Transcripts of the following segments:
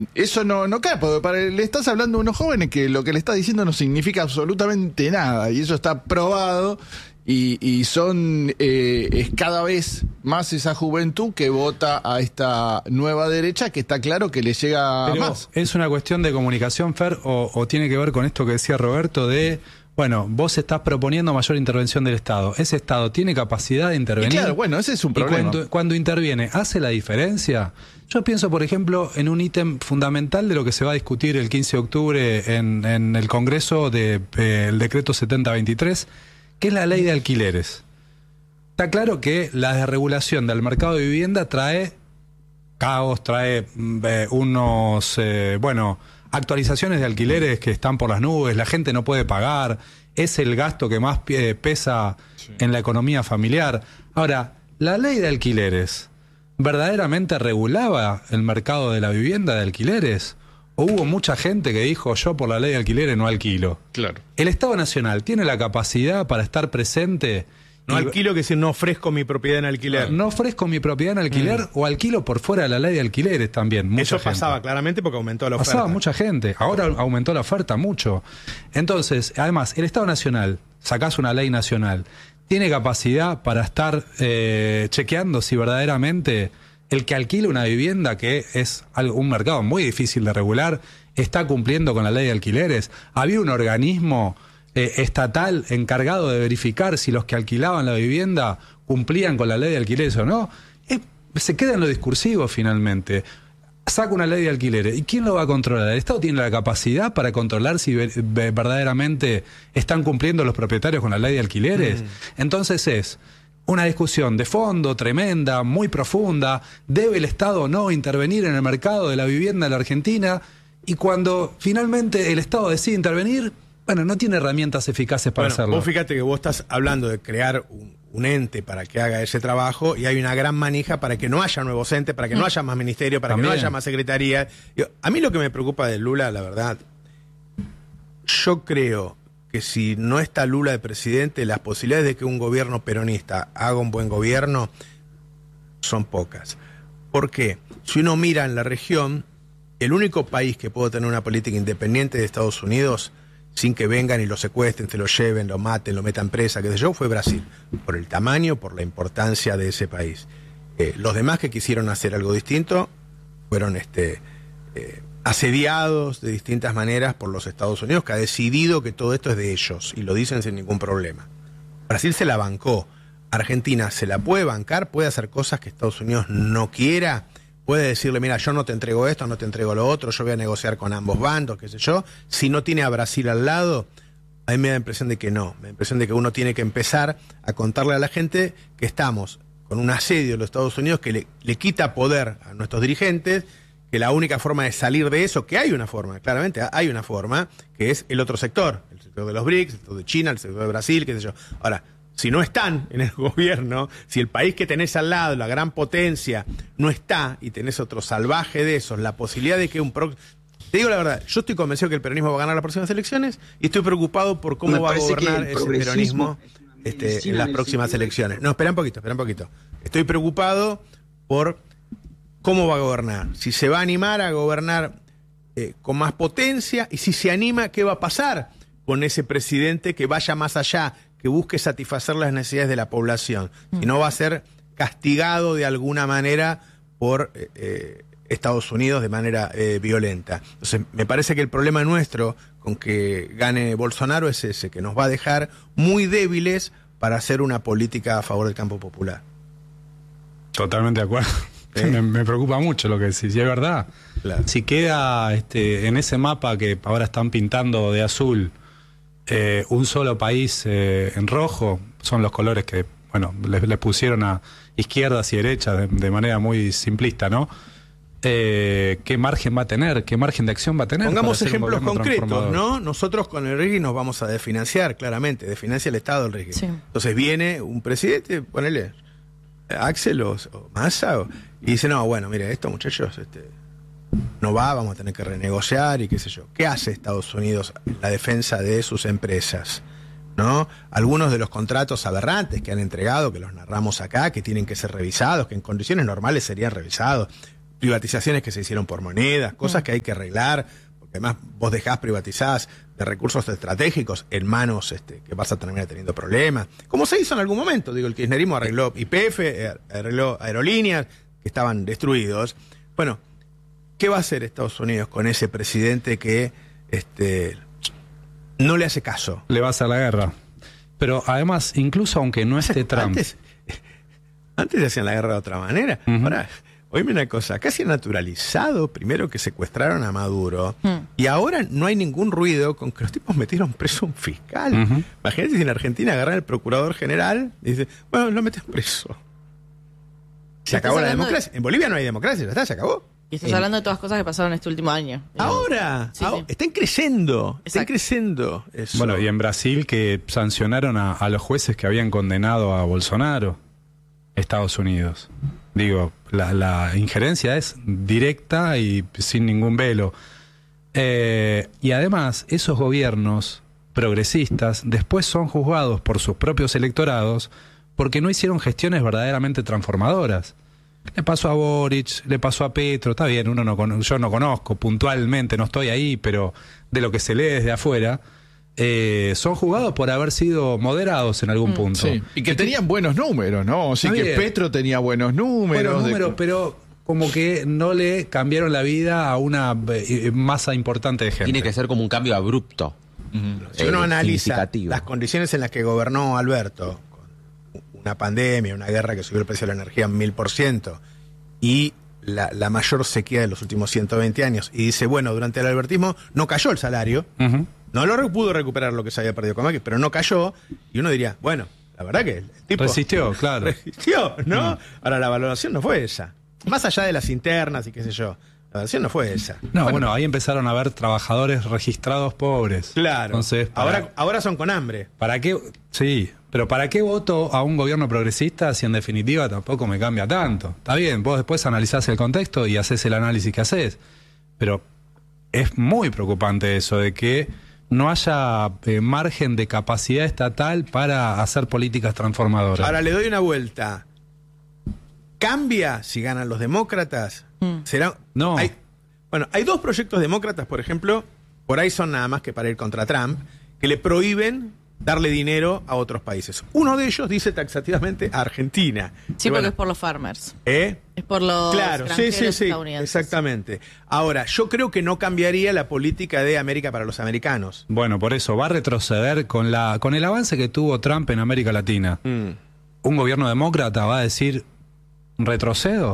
Eso no cae, porque le estás hablando a unos jóvenes que lo que le estás diciendo no significa absolutamente nada, y eso está probado, y es cada vez más esa juventud que vota a esta nueva derecha, que está claro que le llega Pero más. ¿es una cuestión de comunicación, Fer, o tiene que ver con esto que decía Roberto de... Bueno, vos estás proponiendo mayor intervención del Estado. ¿Ese Estado tiene capacidad de intervenir? Y claro, bueno, ese es un problema. Y cuando interviene, ¿hace la diferencia? Yo pienso, por ejemplo, en un ítem fundamental de lo que se va a discutir el 15 de octubre en el Congreso del decreto 7023, que es la ley de alquileres. Está claro que la desregulación del mercado de vivienda trae caos, trae actualizaciones de alquileres que están por las nubes, la gente no puede pagar, es el gasto que más pesa en la economía familiar. Ahora, la ley de alquileres, ¿verdaderamente regulaba el mercado de la vivienda de alquileres? ¿O hubo mucha gente que dijo, yo por la ley de alquileres no alquilo? Claro. ¿El Estado Nacional tiene la capacidad para estar presente? No alquilo, que decir, no ofrezco mi propiedad en alquiler. No ofrezco mi propiedad en alquiler o alquilo por fuera de la ley de alquileres también. Eso pasaba claramente porque aumentó la oferta. Pasaba mucha gente. Ahora aumentó la oferta mucho. Entonces, además, el Estado Nacional, sacás una ley nacional, tiene capacidad para estar chequeando si verdaderamente el que alquila una vivienda, que es un mercado muy difícil de regular, está cumpliendo con la ley de alquileres. Había un organismo estatal encargado de verificar si los que alquilaban la vivienda cumplían con la ley de alquileres o no. Se queda en lo discursivo finalmente. Saca una ley de alquileres. ¿Y quién lo va a controlar? ¿El Estado tiene la capacidad para controlar si verdaderamente están cumpliendo los propietarios con la ley de alquileres? Entonces es una discusión de fondo tremenda, muy profunda. ¿Debe el Estado o no intervenir en el mercado de la vivienda en la Argentina? Y cuando finalmente el Estado decide intervenir, bueno, no tiene herramientas eficaces para hacerlo. Vos fíjate que vos estás hablando de crear un ente para que haga ese trabajo, y hay una gran manija para que no haya nuevos entes, para que no haya más ministerio, para que no haya más secretaría. A mí lo que me preocupa de Lula, la verdad, yo creo que si no está Lula de presidente, las posibilidades de que un gobierno peronista haga un buen gobierno son pocas. ¿Por qué? Si uno mira en la región, el único país que puede tener una política independiente de Estados Unidos, sin que vengan y lo secuestren, se lo lleven, lo maten, lo metan presa, qué sé yo, fue Brasil, por el tamaño, por la importancia de ese país. Los demás que quisieron hacer algo distinto fueron asediados de distintas maneras por los Estados Unidos, que ha decidido que todo esto es de ellos, y lo dicen sin ningún problema. Brasil se la bancó, Argentina se la puede bancar, puede hacer cosas que Estados Unidos no quiera, puede decirle, mira, yo no te entrego esto, no te entrego lo otro, yo voy a negociar con ambos bandos, qué sé yo. Si no tiene a Brasil al lado, a mí me da la impresión de que no. Me da la impresión de que uno tiene que empezar a contarle a la gente que estamos con un asedio de los Estados Unidos que le quita poder a nuestros dirigentes, que la única forma de salir de eso, que hay una forma, claramente hay una forma, que es el otro sector, el sector de los BRICS, el sector de China, el sector de Brasil, qué sé yo. Ahora, si no están en el gobierno, si el país que tenés al lado, la gran potencia, no está y tenés otro salvaje de esos, la posibilidad de que Te digo la verdad, yo estoy convencido que el peronismo va a ganar las próximas elecciones y estoy preocupado por cómo va a gobernar ese peronismo en las próximas elecciones. No, espera un poquito. Estoy preocupado por cómo va a gobernar. Si se va a animar a gobernar con más potencia, y si se anima, ¿qué va a pasar con ese presidente que vaya más allá, que busque satisfacer las necesidades de la población? Si no, va a ser castigado de alguna manera por Estados Unidos de manera violenta. Entonces, me parece que el problema nuestro con que gane Bolsonaro es ese, que nos va a dejar muy débiles para hacer una política a favor del campo popular. Totalmente de acuerdo. Me preocupa mucho lo que decís, y es verdad. Claro. Si queda en ese mapa que ahora están pintando de azul, un solo país en rojo, son los colores que, bueno, les pusieron a izquierdas y derechas de manera muy simplista, ¿no? ¿Qué margen va a tener? ¿Qué margen de acción va a tener? Pongamos ejemplos concretos, ¿no? Nosotros con el RIGI nos vamos a desfinanciar, claramente, desfinancia el Estado el RIGI. Sí. Entonces viene un presidente, ponele Axel o Massa, y dice, no, bueno, mire, esto, muchachos, no va, vamos a tener que renegociar y qué sé yo. ¿Qué hace Estados Unidos en la defensa de sus empresas? ¿No? Algunos de los contratos aberrantes que han entregado, que los narramos acá, que tienen que ser revisados, que en condiciones normales serían revisados. privatizaciones que se hicieron por monedas, cosas que hay que arreglar, porque además vos dejás privatizadas de recursos estratégicos en manos que vas a terminar teniendo problemas. Como se hizo en algún momento, digo, el kirchnerismo arregló YPF, arregló aerolíneas que estaban destruidos. Bueno, ¿qué va a hacer Estados Unidos con ese presidente que no le hace caso? Le va a hacer la guerra. Pero además, incluso aunque no esté Trump... Antes se hacían la guerra de otra manera. Ahora, oíme una cosa, casi naturalizado primero que secuestraron a Maduro y ahora no hay ningún ruido con que los tipos metieron preso a un fiscal. Imagínate si en Argentina agarran al procurador general y dice, bueno, lo meten preso. Se acabó la democracia. En Bolivia no hay democracia, ya está, se acabó. Y estás hablando de todas cosas que pasaron este último año. Ahora, Sí. están creciendo, están Exacto. creciendo. Eso. Bueno, y en Brasil que sancionaron a los jueces que habían condenado a Bolsonaro, Estados Unidos. Digo, la injerencia es directa y sin ningún velo. Y además, esos gobiernos progresistas después son juzgados por sus propios electorados porque no hicieron gestiones verdaderamente transformadoras. Le pasó a Boric, le pasó a Petro, está bien, yo no conozco puntualmente, no estoy ahí, pero de lo que se lee desde afuera, son juzgados por haber sido moderados en algún punto. Sí. Y que tenían buenos números, ¿no? Sí, Está que bien. Petro tenía buenos números. Buenos números, pero como que no le cambiaron la vida a una masa importante de gente. Tiene que ser como un cambio abrupto. Si uno analiza significativo. las condiciones en las que gobernó Alberto, con una pandemia, una guerra que subió el precio de la energía en 1000%, y la mayor sequía de los últimos 120 años, y dice, bueno, durante el albertismo no cayó el salario, Ujú. no pudo recuperar lo que se había perdido con Macri, pero no cayó, y uno diría, bueno, la verdad que el tipo Resistió, claro. resistió, ¿no? Ahora, la valoración no fue esa. Más allá de las internas y qué sé yo, la valoración no fue esa. No, bueno, ahí empezaron a haber trabajadores registrados pobres. Claro. Entonces, ahora son con hambre. ¿para qué? Sí, pero ¿para qué voto a un gobierno progresista si en definitiva tampoco me cambia tanto? Está bien, vos después analizás el contexto y haces el análisis que haces, pero es muy preocupante eso de que no haya margen de capacidad estatal para hacer políticas transformadoras. Ahora le doy una vuelta. ¿Cambia si ganan los demócratas? ¿Será? No. Hay dos proyectos demócratas, por ejemplo, por ahí son nada más que para ir contra Trump, que le prohíben darle dinero a otros países. Uno de ellos dice taxativamente a Argentina. Sí, Y porque bueno, es por los farmers. ¿eh? Es por los Claro, sí, extranjeros estadounidenses. exactamente. Ahora, yo creo que no cambiaría la política de América para los americanos. Bueno, por eso va a retroceder con el avance que tuvo Trump en América Latina. Un gobierno demócrata va a decir, retrocedo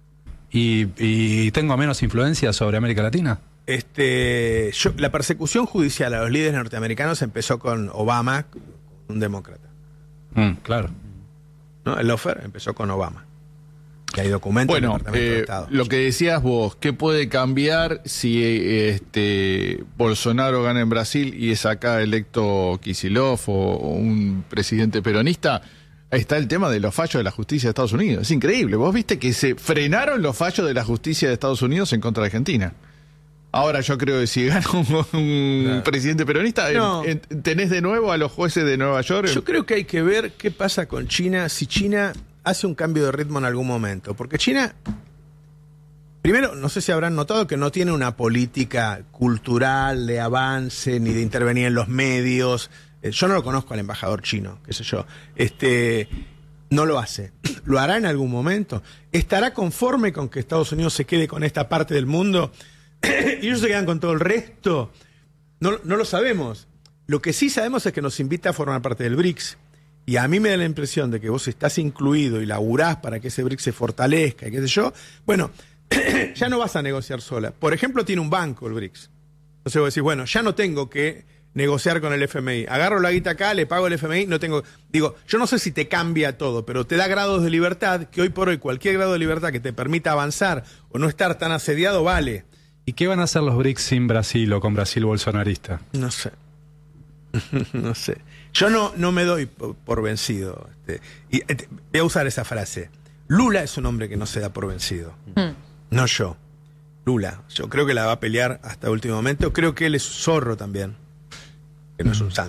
y tengo menos influencia sobre América Latina. La persecución judicial a los líderes norteamericanos empezó con Obama, un demócrata, Claro. ¿no? El lawfare empezó con Obama. Y hay documentos del Bueno, Departamento de Estado. lo que decías vos, ¿qué puede cambiar si Bolsonaro gana en Brasil y es acá electo Kicillof o un presidente peronista? Ahí está el tema de los fallos de la justicia de Estados Unidos. Es increíble. Vos viste que se frenaron los fallos de la justicia de Estados Unidos en contra de Argentina. Ahora yo creo que si gana un presidente peronista, No. tenés de nuevo a los jueces de Nueva York. Yo creo que hay que ver qué pasa con China, si China hace un cambio de ritmo en algún momento. Porque China, primero, no sé si habrán notado que no tiene una política cultural de avance ni de intervenir en los medios. Yo no lo conozco al embajador chino, qué sé yo. No lo hace. ¿Lo hará en algún momento? ¿Estará conforme con que Estados Unidos se quede con esta parte del mundo y ellos se quedan con todo el resto? No lo sabemos. Lo que sí sabemos es que nos invita a formar parte del BRICS. Y a mí me da la impresión de que vos estás incluido y laburás para que ese BRICS se fortalezca y qué sé yo. Bueno, ya no vas a negociar sola. Por ejemplo, tiene un banco el BRICS. Entonces vos decís, bueno, ya no tengo que negociar con el FMI. Agarro la guita acá, le pago el FMI, no tengo... Digo, yo no sé si te cambia todo, pero te da grados de libertad, que hoy por hoy cualquier grado de libertad que te permita avanzar o no estar tan asediado vale. ¿Y qué van a hacer los BRICS sin Brasil o con Brasil bolsonarista? No sé. No sé. Yo no me doy por vencido. Voy a usar esa frase. Lula es un hombre que no se da por vencido. No yo. Lula. Yo creo que la va a pelear hasta el último momento. Creo que él es un zorro también. Que no es un santo.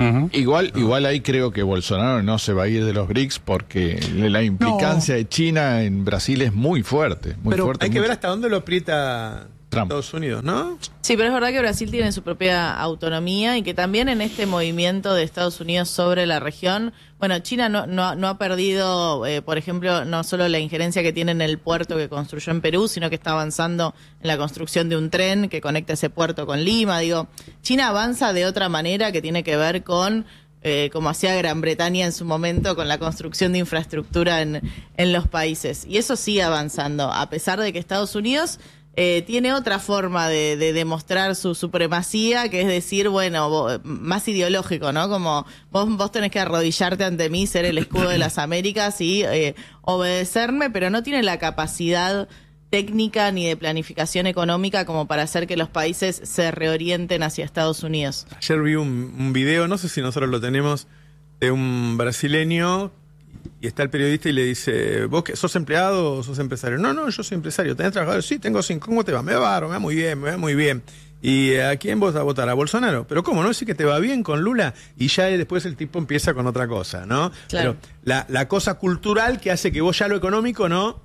Ujú. Igual ahí creo que Bolsonaro no se va a ir de los BRICS porque la implicancia de China en Brasil es muy fuerte. Muy Pero fuerte, hay que mucho. ver hasta dónde lo aprieta Trump. Estados Unidos, ¿no? Sí, pero es verdad que Brasil tiene su propia autonomía y que también en este movimiento de Estados Unidos sobre la región, bueno, China no ha perdido, por ejemplo, no solo la injerencia que tiene en el puerto que construyó en Perú, sino que está avanzando en la construcción de un tren que conecta ese puerto con Lima. Digo, China avanza de otra manera que tiene que ver con como hacía Gran Bretaña en su momento con la construcción de infraestructura en los países. Y eso sigue avanzando, a pesar de que Estados Unidos tiene otra forma de demostrar su supremacía, que es decir, bueno, más ideológico, ¿no? Como vos tenés que arrodillarte ante mí, ser el escudo de las Américas y obedecerme, pero no tiene la capacidad técnica ni de planificación económica como para hacer que los países se reorienten hacia Estados Unidos. Ayer vi un video, no sé si nosotros lo tenemos, de un brasileño y está el periodista y le dice, ¿vos que sos empleado o sos empresario? No, yo soy empresario. ¿Tenés trabajador? Sí, tengo 5. ¿Cómo te va? Me va muy bien. ¿Y a quién vas a votar? ¿A Bolsonaro? ¿Pero cómo? ¿No? Sí que te va bien con Lula. Y ya después el tipo empieza con otra cosa, ¿no? Claro. Pero la cosa cultural que hace que vos ya lo económico, ¿no?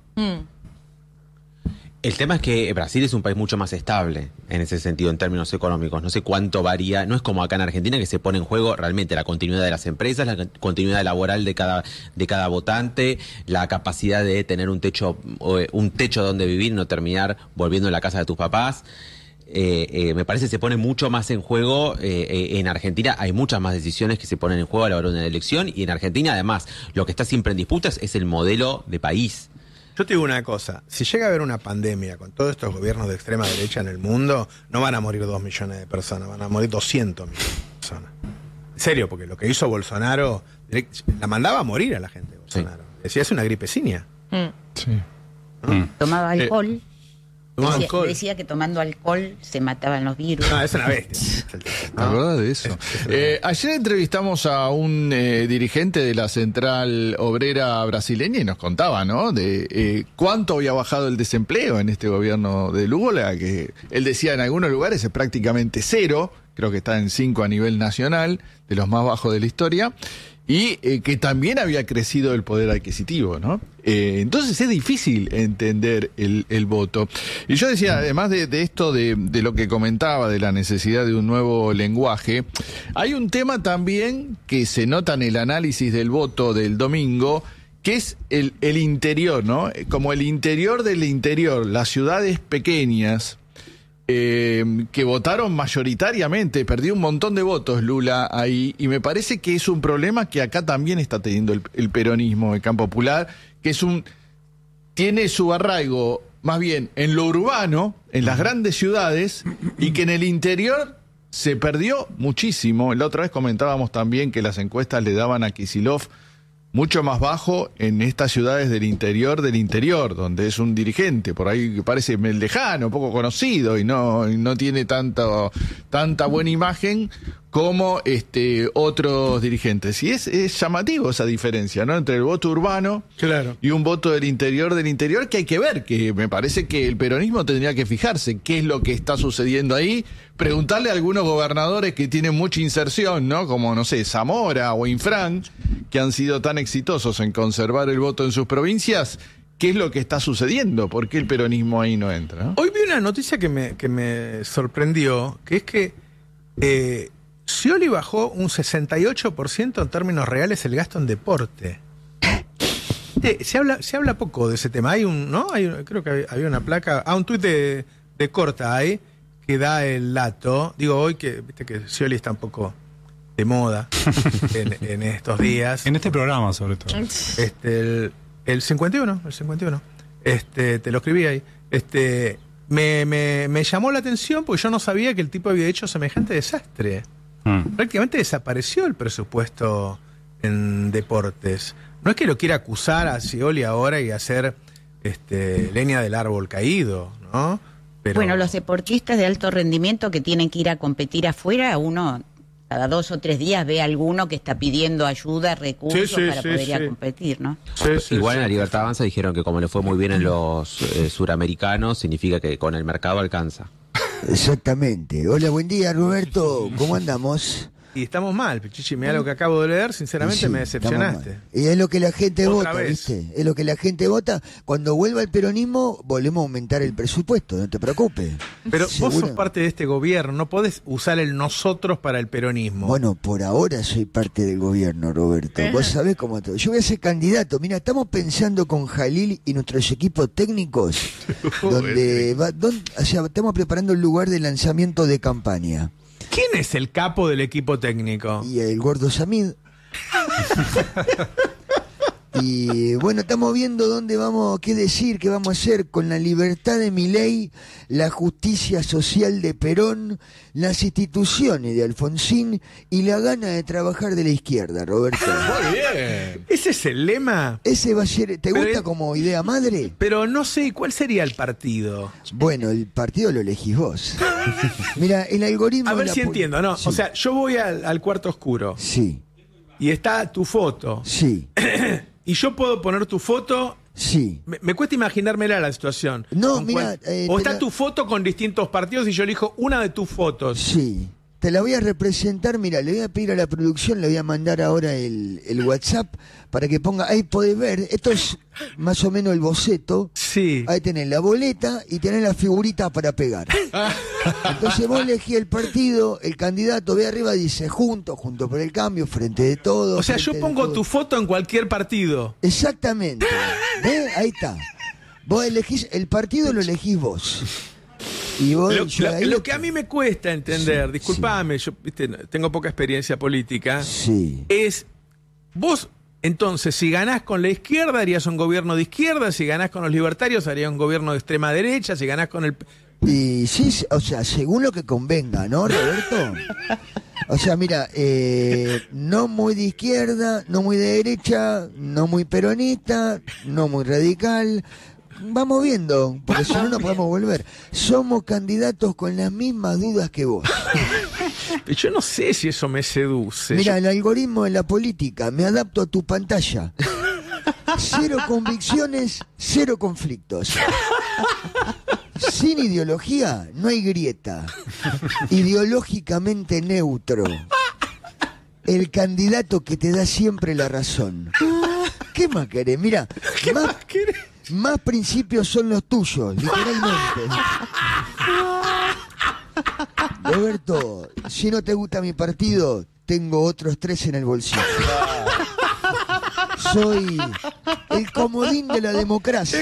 El tema es que Brasil es un país mucho más estable en ese sentido, en términos económicos. No sé cuánto varía. No es como acá en Argentina que se pone en juego realmente la continuidad de las empresas, la continuidad laboral de cada votante, la capacidad de tener un techo donde vivir y no terminar volviendo a la casa de tus papás. Me parece que se pone mucho más en juego. En Argentina hay muchas más decisiones que se ponen en juego a la hora de una elección, y en Argentina además lo que está siempre en disputa es el modelo de país. Yo te digo una cosa, si llega a haber una pandemia con todos estos gobiernos de extrema derecha en el mundo, no van a morir 2 millones de personas, van a morir 200 millones de personas. En serio, porque lo que hizo Bolsonaro, la mandaba a morir a la gente, Bolsonaro. Decía, es una gripecinia. Sí. Tomaba alcohol. Tomaba Decía, alcohol. decía que tomando alcohol se mataban los virus. No, es una bestia. ¿Te acordás de eso? Ayer entrevistamos a un dirigente de la Central Obrera brasileña y nos contaba, ¿no? De cuánto había bajado el desempleo en este gobierno de Lula, que él decía en algunos lugares es prácticamente 0, creo que está en 5 a nivel nacional, de los más bajos de la historia. Y que también había crecido el poder adquisitivo, ¿no? Entonces es difícil entender el voto. Y yo decía, además de esto, de lo que comentaba, de la necesidad de un nuevo lenguaje, hay un tema también que se nota en el análisis del voto del domingo, que es el interior, ¿no? Como el interior del interior, las ciudades pequeñas, que votaron mayoritariamente, perdió un montón de votos Lula ahí, y me parece que es un problema que acá también está teniendo el peronismo, el campo popular, que tiene su arraigo más bien en lo urbano, en las grandes ciudades, y que en el interior se perdió muchísimo. La otra vez comentábamos también que las encuestas le daban a Kicillof mucho más bajo en estas ciudades del interior, donde es un dirigente, por ahí que parece lejano, poco conocido y no tiene tanta buena imagen como otros dirigentes. Y es llamativo esa diferencia, ¿no? Entre el voto urbano y un voto del interior, que hay que ver, que me parece que el peronismo tendría que fijarse qué es lo que está sucediendo ahí, preguntarle a algunos gobernadores que tienen mucha inserción, ¿no? Como, no sé, Zamora o Infran, que han sido tan exitosos en conservar el voto en sus provincias, ¿qué es lo que está sucediendo? ¿Por qué el peronismo ahí no entra? ¿No? Hoy vi una noticia que me sorprendió, que es que Scioli bajó un 68% en términos reales el gasto en deporte. Se habla poco de ese tema. Hay creo que había una placa, un tuit de Corta ahí que da el dato. Digo, hoy que viste que Scioli está un poco de moda en estos días. En este programa, sobre todo. El 51. Te lo escribí ahí. Me llamó la atención porque yo no sabía que el tipo había hecho semejante desastre. Prácticamente desapareció el presupuesto en deportes. No es que lo quiera acusar a Scioli ahora y hacer leña del árbol caído, ¿no? Pero... Bueno, los deportistas de alto rendimiento que tienen que ir a competir afuera, uno cada 2 o 3 días ve a alguno que está pidiendo ayuda, recursos para poder ir a competir, ¿no? Igual en la Libertad Avanza dijeron que como le fue muy bien en los suramericanos, significa que con el mercado alcanza. Exactamente. Hola, buen día, Roberto. ¿Cómo andamos? Y estamos mal, Pichichi, mirá lo que acabo de leer, sinceramente Sí, me decepcionaste. y es lo que la gente Otra vota, vez. ¿viste? Es lo que la gente vota. Cuando vuelva el peronismo, volvemos a aumentar el presupuesto, no te preocupes. Pero vos Seguro. sos parte de este gobierno, no podés usar el nosotros para el peronismo. Bueno, por ahora soy parte del gobierno, Roberto. Vos sabés cómo te... Yo voy a ser candidato. Mira, estamos pensando con Jalil y nuestros equipos técnicos, o sea, estamos preparando el lugar de lanzamiento de campaña. ¿Quién es el capo del equipo técnico? Y el gordo Samid. Y bueno, estamos viendo dónde vamos, qué decir, qué vamos a hacer con la libertad de Milei, la justicia social de Perón, las instituciones de Alfonsín y la gana de trabajar de la izquierda, Roberto. Muy bien. ¿Ese es el lema? Ese va a ser, ¿te Pero gusta es- como idea madre? Pero no sé, ¿cuál sería el partido? Bueno, el partido lo elegís vos. Mira, el algoritmo... A de ver la si pol- entiendo, ¿no? Sí, O sea, yo voy al cuarto oscuro sí, y está tu foto. sí, Y yo puedo poner tu foto. sí. Me cuesta imaginármela la situación. No, Con mira, o te está la- tu foto con distintos partidos y yo elijo una de tus fotos. Sí, te la voy a representar, mira, le voy a pedir a la producción, le voy a mandar ahora el WhatsApp para que ponga, ahí podés ver, esto es más o menos el boceto, Sí. ahí tenés la boleta y tenés la figurita para pegar. Entonces vos elegís el partido, el candidato, ve arriba, dice junto por el cambio, frente de todo. O sea, yo frente de pongo todo. tu foto en cualquier partido. Exactamente, ¿ves? Ahí está. Vos elegís, el partido lo elegís vos. Y vos, yo ahí Lo que a mí me cuesta entender, Sí, disculpame, yo viste, tengo poca experiencia política, Sí. es vos, entonces, si ganás con la izquierda, harías un gobierno de izquierda, si ganás con los libertarios, harías un gobierno de extrema derecha, si ganás con el... Y sí, o sea, según lo que convenga, ¿no, Roberto? O sea, mira, no muy de izquierda, no muy de derecha, no muy peronista, no muy radical. Vamos viendo, porque si no, no podemos volver. Somos candidatos con las mismas dudas que vos. Yo no sé si eso me seduce. Mira, el algoritmo de la política, me adapto a tu pantalla. 0 convicciones, 0 conflictos. Sin ideología no hay grieta. Ideológicamente neutro. El candidato que te da siempre la razón. ¿Qué más querés? Mira, más principios son los tuyos, literalmente. Roberto, si no te gusta mi partido, tengo otros 3 en el bolsillo. Soy el comodín de la democracia.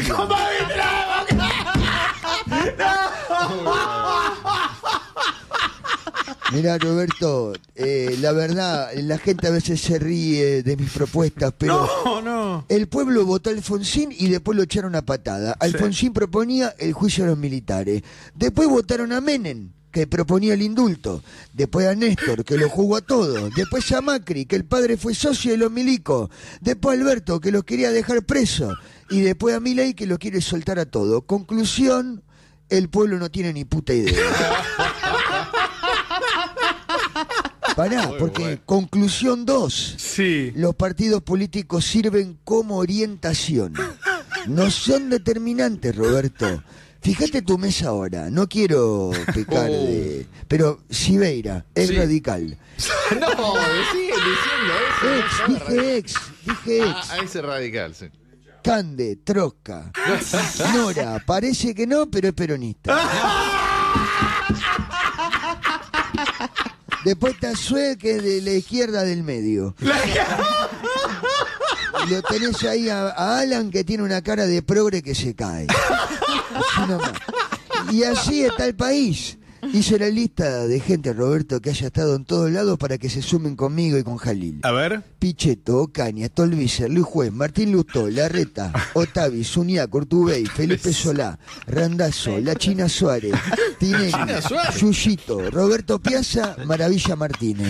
Mira, Roberto, la verdad, la gente a veces se ríe de mis propuestas, pero No. el pueblo votó a Alfonsín y después lo echaron a patada. Alfonsín proponía el juicio a los militares. Después votaron a Menem, que proponía el indulto. Después a Néstor, que lo jugó a todo. Después a Macri, que el padre fue socio de los milicos. Después a Alberto, que los quería dejar presos. Y después a Milei, que lo quiere soltar a todo. Conclusión, el pueblo no tiene ni puta idea. Pará, porque conclusión 2. Sí. Los partidos políticos sirven como orientación. No son determinantes, Roberto. Fíjate tu mesa ahora. No quiero pecar de... Pero Siveira es radical. No, siguen diciendo eso. Dije ex. Ah, ese radical, sí. Cande, Trosca. Nora, parece que no, pero es peronista. Después está Sued, que es de la izquierda del medio. Y lo tenés ahí a Alan, que tiene una cara de progre que se cae. Así nomás. Y así está el país. Hice la lista de gente, Roberto, que haya estado en todos lados para que se sumen conmigo y con Jalil. A ver. Pichetto, Ocaña, Stolbizer, Luis Juez, Martín Lustó, Larreta, Otavi, Zuniac, Ortubey, Felipe Solá, Randazzo, La China Suárez, Tinelli, Yuyito, Roberto Piazza, Maravilla Martínez.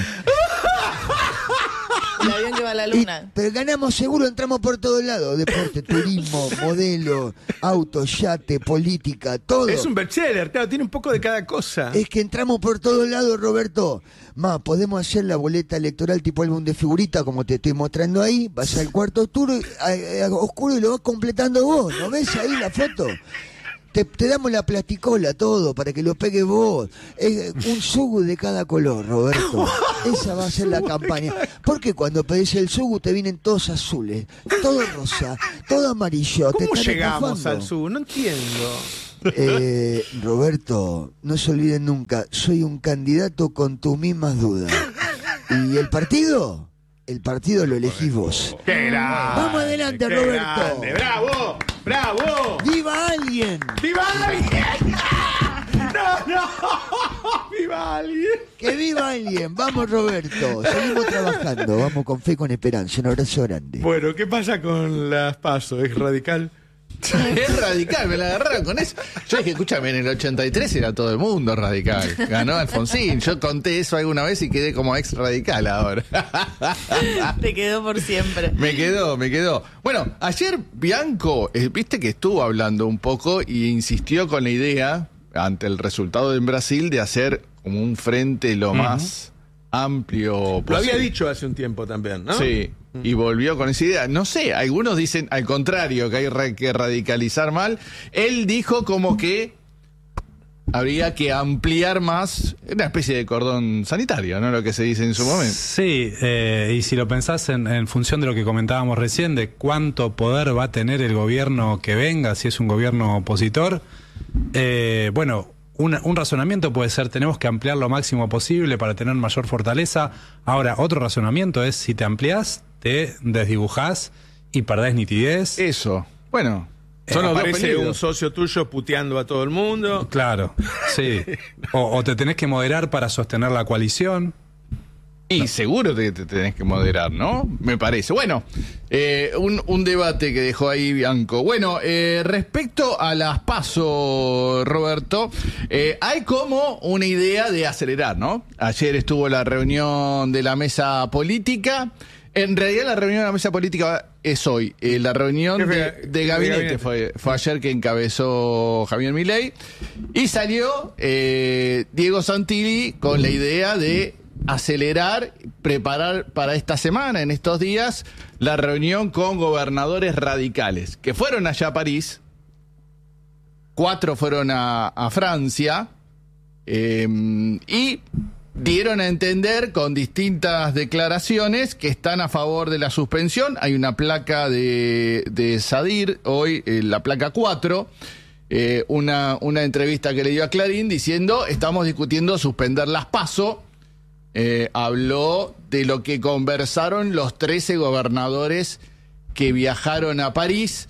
El avión que va a la luna. Pero ganamos seguro, entramos por todos lados. Deporte, turismo, modelo, auto, yate, política, todo. Es un bestseller, claro, tiene un poco de cada cosa. Es que entramos por todos lados, Roberto. Más, podemos hacer la boleta electoral tipo álbum de figurita, como te estoy mostrando ahí. Vas al cuarto oscuro y lo vas completando vos. ¿No ves ahí la foto? te damos la plasticola, todo, para que lo pegues vos. Un sugu de cada color, Roberto. Esa va a ser la campaña. Porque cuando pedís el sugu te vienen todos azules, todo rosa, todo amarillo. ¿Cómo te están llegamos estafando. al sugu? No entiendo. Roberto, no se olviden nunca, soy un candidato con tus mismas dudas. ¿Y el partido? El partido lo elegís vos. ¡Qué grande! Vamos adelante, qué Roberto. grande! ¡Bravo! ¡Bravo! ¡Viva alguien! ¡Viva alguien! ¡No! ¡Viva alguien! ¡Que viva alguien! Vamos, Roberto. Seguimos trabajando. Vamos con fe, con esperanza. Un abrazo grande. Bueno, ¿qué pasa con las PASO? ¿Es radical? Es radical, me la agarraron con eso. Yo dije, escúchame, en el 83 era todo el mundo radical. Ganó Alfonsín. Yo conté eso alguna vez y quedé como ex radical ahora. Te quedó por siempre. Me quedó. Bueno, ayer Bianco, viste que estuvo hablando un poco y insistió con la idea, ante el resultado en Brasil, de hacer como un frente lo más amplio posible. Lo había dicho hace un tiempo también, ¿no? Sí, y volvió con esa idea. No sé, algunos dicen al contrario, que hay que radicalizar mal. Él dijo como que habría que ampliar más, una especie de cordón sanitario, ¿no? Lo que se dice en su momento. Sí, y si lo pensás en función de lo que comentábamos recién, de cuánto poder va a tener el gobierno que venga, si es un gobierno opositor, bueno, un razonamiento puede ser, tenemos que ampliar lo máximo posible para tener mayor fortaleza. Ahora, otro razonamiento es, si te ampliás, te desdibujás y perdés nitidez. Eso, bueno, son los dos Aparece peligros. un socio tuyo puteando a todo el mundo. Claro, sí. O te tenés que moderar para sostener la coalición. Y seguro que te tenés que moderar, ¿no? Me parece. Bueno, un debate que dejó ahí Bianco. Bueno, respecto a las PASO, Roberto, hay como una idea de acelerar, ¿no? Ayer estuvo la reunión de la mesa política. En realidad la reunión de la mesa política es hoy. La reunión de gabinete fue ayer, que encabezó Javier Milei. Y salió Diego Santilli con la idea de acelerar, preparar para esta semana, en estos días, la reunión con gobernadores radicales, que fueron allá a París, 4 fueron a Francia, y dieron a entender con distintas declaraciones que están a favor de la suspensión. Hay una placa de Sadir hoy, la placa 4, una entrevista que le dio a Clarín diciendo, estamos discutiendo suspender las PASO. Habló de lo que conversaron los 13 gobernadores que viajaron a París.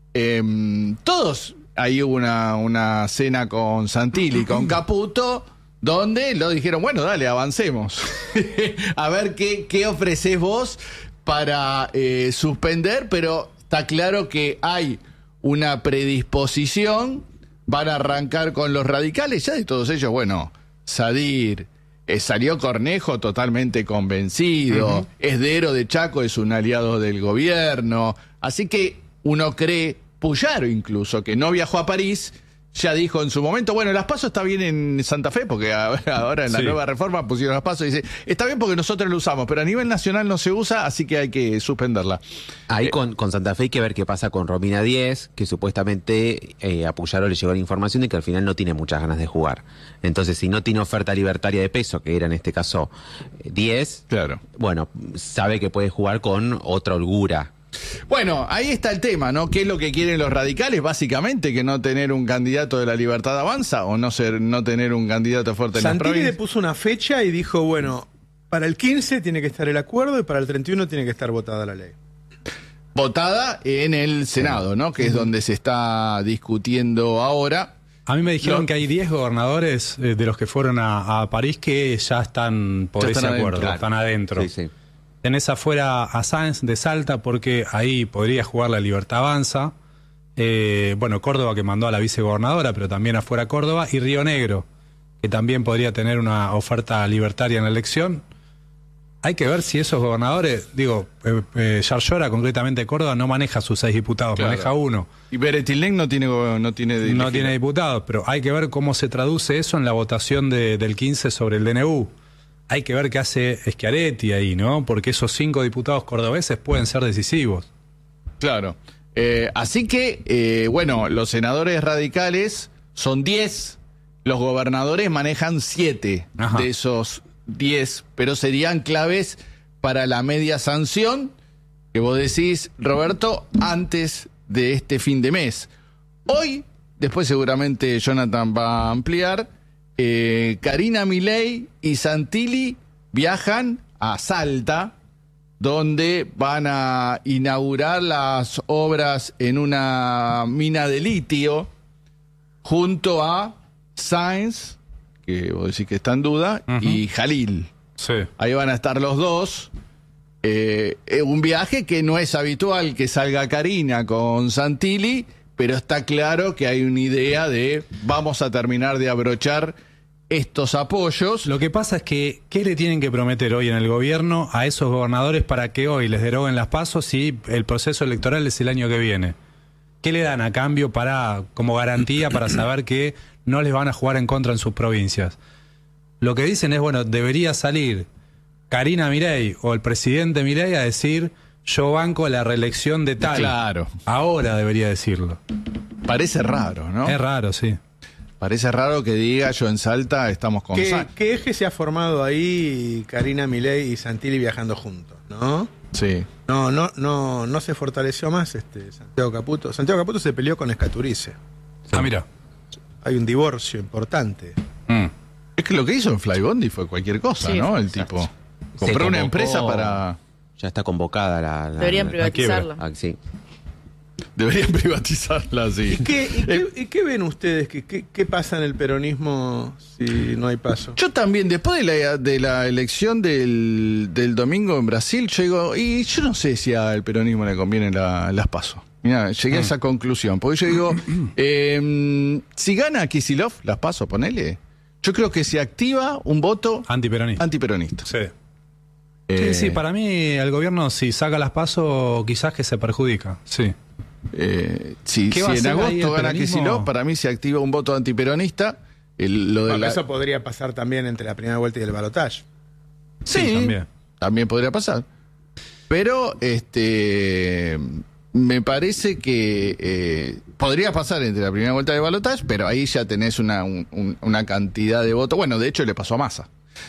Todos, ahí hubo una cena con Santilli, con Caputo, donde lo dijeron, bueno, dale, avancemos. A ver qué ofreces vos para suspender, pero está claro que hay una predisposición. Van a arrancar con los radicales, ya de todos ellos, bueno, Sadir, salió Cornejo totalmente convencido, Esdero de Chaco es un aliado del gobierno, así que uno cree, Puyaro incluso, que no viajó a París, ya dijo en su momento, bueno, las PASO está bien en Santa Fe, porque ahora en la nueva reforma pusieron las PASO y dice, está bien porque nosotros lo usamos, pero a nivel nacional no se usa, así que hay que suspenderla. Ahí con Santa Fe hay que ver qué pasa con Romina Díez, que supuestamente a Puyaro le llegó la información de que al final no tiene muchas ganas de jugar. Entonces, si no tiene oferta libertaria de peso, que era en este caso 10, Claro. bueno, sabe que puede jugar con otra holgura. Bueno, ahí está el tema, ¿no? ¿Qué es lo que quieren los radicales? Básicamente que no tener un candidato de la Libertad Avanza o no tener un candidato fuerte en las Santilli le provincias. puso una fecha y dijo, bueno, para el 15 tiene que estar el acuerdo y para el 31 tiene que estar votada la ley. Votada en el Senado, ¿no? Que es donde se está discutiendo ahora. A mí me dijeron que hay 10 gobernadores de los que fueron a París que ya están por Ya ese están acuerdo, adentro. están adentro. Sí, sí. Tenés afuera a Sáenz de Salta porque ahí podría jugar la Libertad Avanza. Bueno, Córdoba, que mandó a la vicegobernadora, pero también afuera Córdoba. Y Río Negro, que también podría tener una oferta libertaria en la elección. Hay que ver si esos gobernadores, Yarlora, concretamente Córdoba, no maneja sus 6 diputados, Claro. maneja 1. Y Beretilén no tiene No tiene diputados, pero hay que ver cómo se traduce eso en la votación del 15 sobre el DNU. Hay que ver qué hace Schiaretti ahí, ¿no? Porque esos 5 diputados cordobeses pueden ser decisivos. Claro. Así que, bueno, los senadores radicales son 10, los gobernadores manejan 7 de esos 10, pero serían claves para la media sanción, que vos decís, Roberto, antes de este fin de mes. Hoy, después seguramente Jonathan va a ampliar, Karina Milei y Santilli viajan a Salta, donde van a inaugurar las obras en una mina de litio, junto a Sáenz, que vos decís que está en duda, y Jalil. Sí. Ahí van a estar los dos. Un viaje que no es habitual que salga Karina con Santilli, pero está claro que hay una idea de vamos a terminar de abrochar estos apoyos. Lo que pasa es que, ¿qué le tienen que prometer hoy en el gobierno a esos gobernadores para que hoy les deroguen las PASO si el proceso electoral es el año que viene? ¿Qué le dan a cambio como garantía para saber que no les van a jugar en contra en sus provincias? Lo que dicen es, bueno, debería salir Karina Milei o el presidente Milei a decir, yo banco la reelección de tal. Claro. Ahora debería decirlo. Parece raro, ¿no? Es raro, sí. Parece raro que diga yo en Salta estamos con ¿Qué eje se ha formado ahí Karina Milei y Santilli viajando juntos, no? Sí. No se fortaleció más Santiago Caputo. Santiago Caputo se peleó con Escaturice. Ah, mira. Hay un divorcio importante. Es que lo que hizo en Flybondi fue cualquier cosa, Sí, ¿no? El exacto. tipo compró una empresa para... Ya está convocada la Deberían privatizarla. sí. Deberían privatizarla, sí. ¿Y qué ven ustedes? ¿Qué pasa en el peronismo si no hay paso? Yo también, después de la elección del domingo en Brasil, yo digo, y yo no sé si al peronismo le conviene las PASO. Mirá, llegué a esa conclusión. Porque yo digo, si gana Kicillof, las PASO, ponele, yo creo que se activa un voto antiperonista. Sí. Sí, para mí el gobierno si saca las PASO quizás que se perjudica, sí. Si en agosto gana Kicillof, para mí se activa un voto antiperonista. Eso podría pasar también entre la primera vuelta y el balotaje. Sí, también podría pasar. Pero me parece que podría pasar entre la primera vuelta y el balotaje, pero ahí ya tenés una cantidad de votos. Bueno, de hecho le pasó a Massa.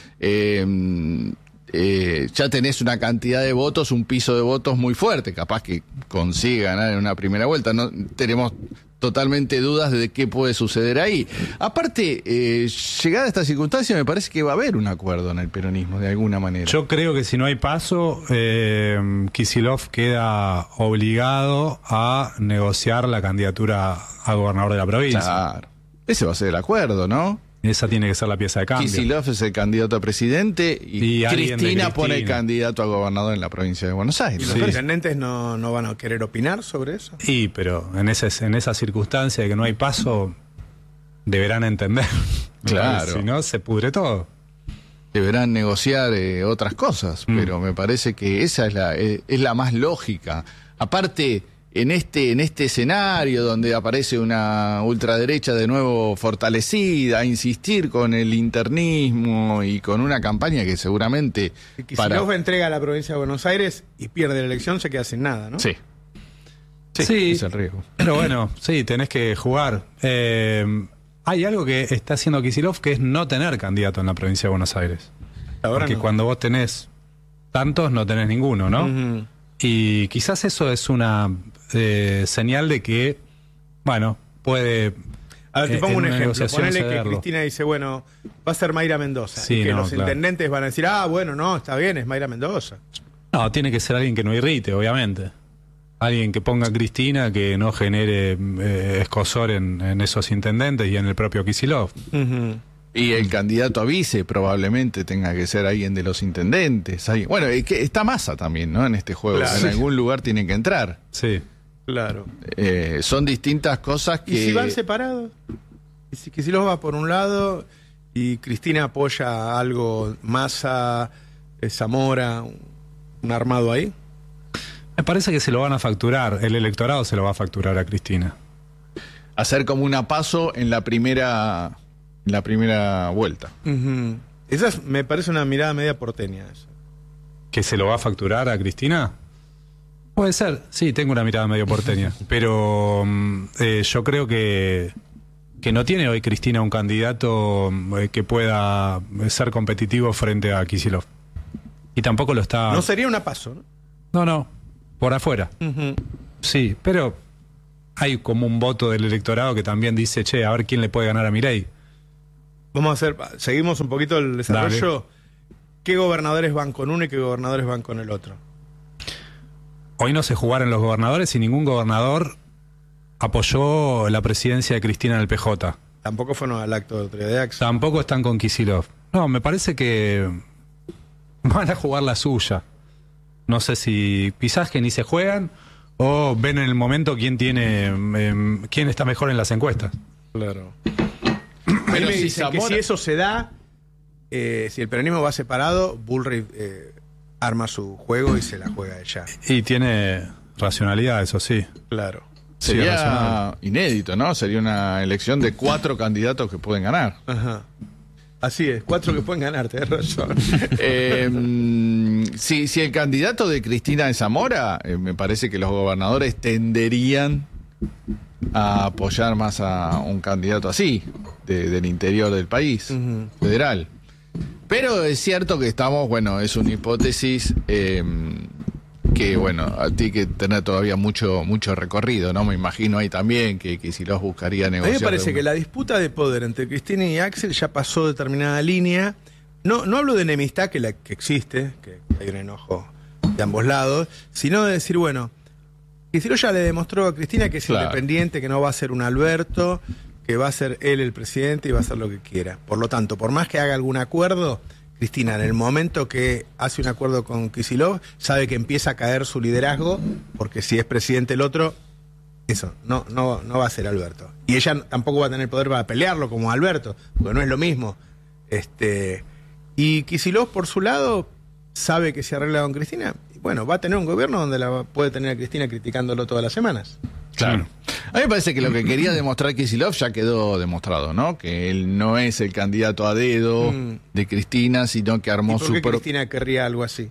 Ya tenés una cantidad de votos, un piso de votos muy fuerte, capaz que consiga ganar en una primera vuelta. No tenemos totalmente dudas de qué puede suceder ahí. Aparte, llegada a esta circunstancia, me parece que va a haber un acuerdo en el peronismo, de alguna manera. Yo creo que si no hay paso, Kicillof queda obligado a negociar la candidatura a gobernador de la provincia. Claro. Ese va a ser el acuerdo, ¿no? Esa tiene que ser la pieza de cambio. Kicillof es el candidato a presidente y Cristina pone el candidato a gobernador en la provincia de Buenos Aires. ¿Y los intendentes no van a querer opinar sobre eso? Sí, pero en esa circunstancia de que no hay paso, deberán entender. Claro. Si no, se pudre todo. Deberán negociar otras cosas, pero me parece que esa es la más lógica. Aparte, en este escenario donde aparece una ultraderecha de nuevo fortalecida, a insistir con el internismo y con una campaña que seguramente... Si Kicillof entrega a la provincia de Buenos Aires y pierde la elección, se queda sin nada, ¿no? Sí. Sí, es el riesgo. Pero bueno, sí, tenés que jugar. Hay algo que está haciendo Kicillof, que es no tener candidato en la provincia de Buenos Aires. Ahora porque no. cuando vos tenés tantos, no tenés ninguno, ¿no? Uh-huh. Y quizás eso es una señal de que, bueno, puede... A ver, te pongo un ejemplo. Ponele que cederlo. Cristina dice, bueno, va a ser Mayra Mendoza. Sí, y que los claro. intendentes van a decir, bueno, no, está bien, es Mayra Mendoza. No, tiene que ser alguien que no irrite, obviamente. Alguien que ponga a Cristina, que no genere escosor en esos intendentes y en el propio Kicillof. Uh-huh. Y el candidato a vice probablemente tenga que ser alguien de los intendentes. Bueno, es que está Massa también, ¿no? En este juego. Claro. En algún lugar tiene que entrar. Sí. Claro. Son distintas cosas que... ¿Y si van separados? ¿Y si Kicillof va por un lado y Cristina apoya algo, Massa, Zamora, un armado ahí? Me parece que se lo van a facturar. El electorado se lo va a facturar a Cristina. Hacer como una paso en la primera vuelta. Uh-huh. Me parece una mirada media porteña. Esa. ¿Que se lo va a facturar a Cristina? Puede ser, sí, tengo una mirada medio porteña, pero yo creo que no tiene hoy Cristina un candidato que pueda ser competitivo frente a Kicillof. Y tampoco lo está... No sería una paso, ¿no? No, por afuera. Sí, pero hay como un voto del electorado que también dice, che, a ver quién le puede ganar a Milei. Seguimos un poquito el desarrollo. Dale. ¿Qué gobernadores van con uno y qué gobernadores van con el otro? Hoy no se jugaron los gobernadores y ningún gobernador apoyó la presidencia de Cristina en el PJ. Tampoco fueron al acto de autoridad de Axel. Tampoco están con Kicillof. No, me parece que van a jugar la suya. No sé si quizás que ni se juegan o ven en el momento quién está mejor en las encuestas. Claro. Pero Me si dicen que Zamora- si eso se da, si el peronismo va separado, Bullrich arma su juego y se la juega ella. Y tiene racionalidad, eso sí. Claro. Sí, Sería racional. inédito, ¿no? Sería una elección de 4 candidatos que pueden ganar. Ajá. Así es, 4 que pueden ganar, tenés razón. Si el candidato de Cristina es Zamora, me parece que los gobernadores tenderían a apoyar más a un candidato así, del interior del país, federal. Pero es cierto que estamos, bueno, es una hipótesis que, bueno, tiene que tener todavía mucho recorrido, ¿no? Me imagino ahí también que si los buscaría A mí negociar. me parece de que una- la disputa de poder entre Cristina y Axel ya pasó determinada línea. No hablo de enemistad que existe, que hay un enojo de ambos lados, sino de decir, bueno, Kicillof ya le demostró a Cristina que es Claro. independiente, que no va a ser un Alberto, que va a ser él el presidente y va a hacer lo que quiera. Por lo tanto, por más que haga algún acuerdo, Cristina, en el momento que hace un acuerdo con Kicillof, sabe que empieza a caer su liderazgo, porque si es presidente el otro, eso, no va a ser Alberto. Y ella tampoco va a tener poder para pelearlo como Alberto, porque no es lo mismo. Y Kicillof, por su lado, sabe que se arregla con Cristina. Y bueno, va a tener un gobierno donde puede tener a Cristina criticándolo todas las semanas. Claro. A mí me parece que lo que quería demostrar Kicillof ya quedó demostrado, ¿no? Que él no es el candidato a dedo de Cristina, sino que ¿Y armó por su qué propio... Cristina querría algo así?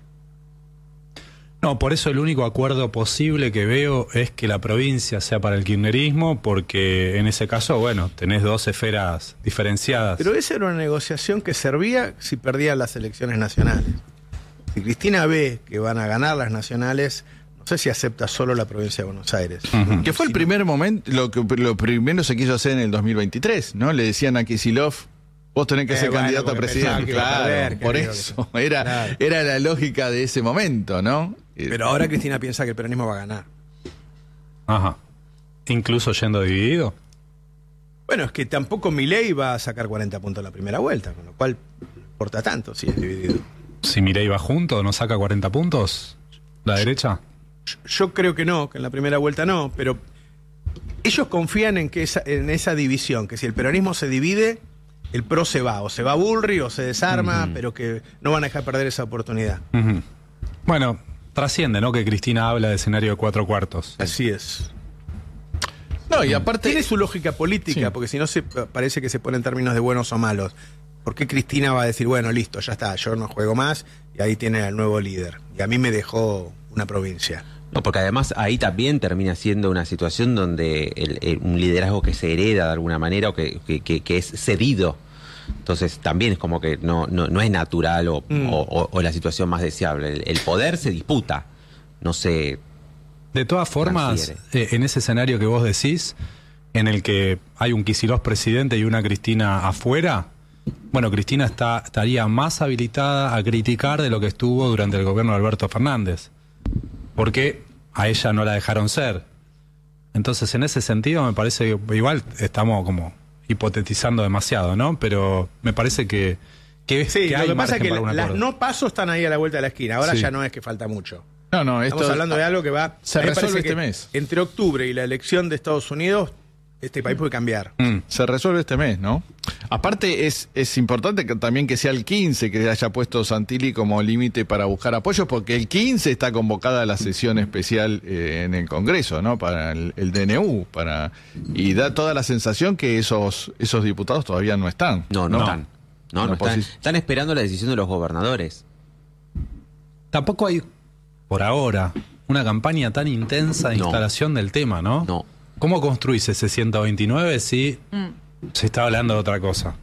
No, por eso el único acuerdo posible que veo es que la provincia sea para el kirchnerismo, porque en ese caso, bueno, tenés 2 esferas diferenciadas. Pero esa era una negociación que servía si perdían las elecciones nacionales. Si Cristina ve que van a ganar las nacionales, no sé si acepta solo la provincia de Buenos Aires. Que fue el primer momento, lo primero se quiso hacer en el 2023, ¿no? Le decían a Kicillof, vos tenés que ser bueno, candidato a porque presidente. pensaban que iba a Claro, perder, que por digo eso. que- Era Claro. la lógica de ese momento, ¿no? Pero ahora Cristina piensa que el peronismo va a ganar. Ajá. Incluso yendo dividido. Bueno, es que tampoco Milei va a sacar 40 puntos en la primera vuelta, con lo cual importa tanto si es dividido. Si Milei va junto, ¿no saca 40 puntos? ¿La derecha? Yo creo que no, que en la primera vuelta no, pero ellos confían en que en esa división, que si el peronismo se divide, el PRO se va, o se va Bullrich o se desarma, pero que no van a dejar perder esa oportunidad. Ujú. Bueno, trasciende, ¿no? Que Cristina habla de escenario de 4 cuartos. Así es. No, y aparte... Tiene su lógica política, Sí. porque si no parece que se pone en términos de buenos o malos. ¿Por qué Cristina va a decir, bueno, listo, ya está, yo no juego más, y ahí tiene al nuevo líder? Y a mí me dejó una provincia. No, porque además ahí también termina siendo una situación donde un liderazgo que se hereda de alguna manera o que es cedido. Entonces también es como que no es natural o la situación más deseable. El poder se disputa, no se... De todas formas, transfiere. en ese escenario que vos decís, en el que hay un Kicillof presidente y una Cristina afuera, bueno, Cristina estaría más habilitada a criticar de lo que estuvo durante el gobierno de Alberto Fernández, porque a ella no la dejaron ser. Entonces, en ese sentido, me parece que igual estamos como hipotetizando demasiado, ¿no? Pero me parece que Sí, que lo hay que pasa es margen que para un las acuerdo. no pasos están ahí a la vuelta de la esquina. Ahora Sí. ya no es que falta mucho. No, esto... Estamos hablando de algo que va... se a mí me resuelve parece este que mes. Entre octubre y la elección de Estados Unidos, este país puede cambiar. Se resuelve este mes, ¿no? Aparte es importante que también que sea el 15 que haya puesto Santilli como límite para buscar apoyos, porque el 15 está convocada la sesión especial en el Congreso, ¿no? Para el DNU, y da toda la sensación que esos diputados todavía no están. No están. No están. Están esperando la decisión de los gobernadores. Tampoco hay, por ahora, una campaña tan intensa de No. instalación del tema, ¿no? No. ¿Cómo construís ese 129 si se está hablando de otra cosa?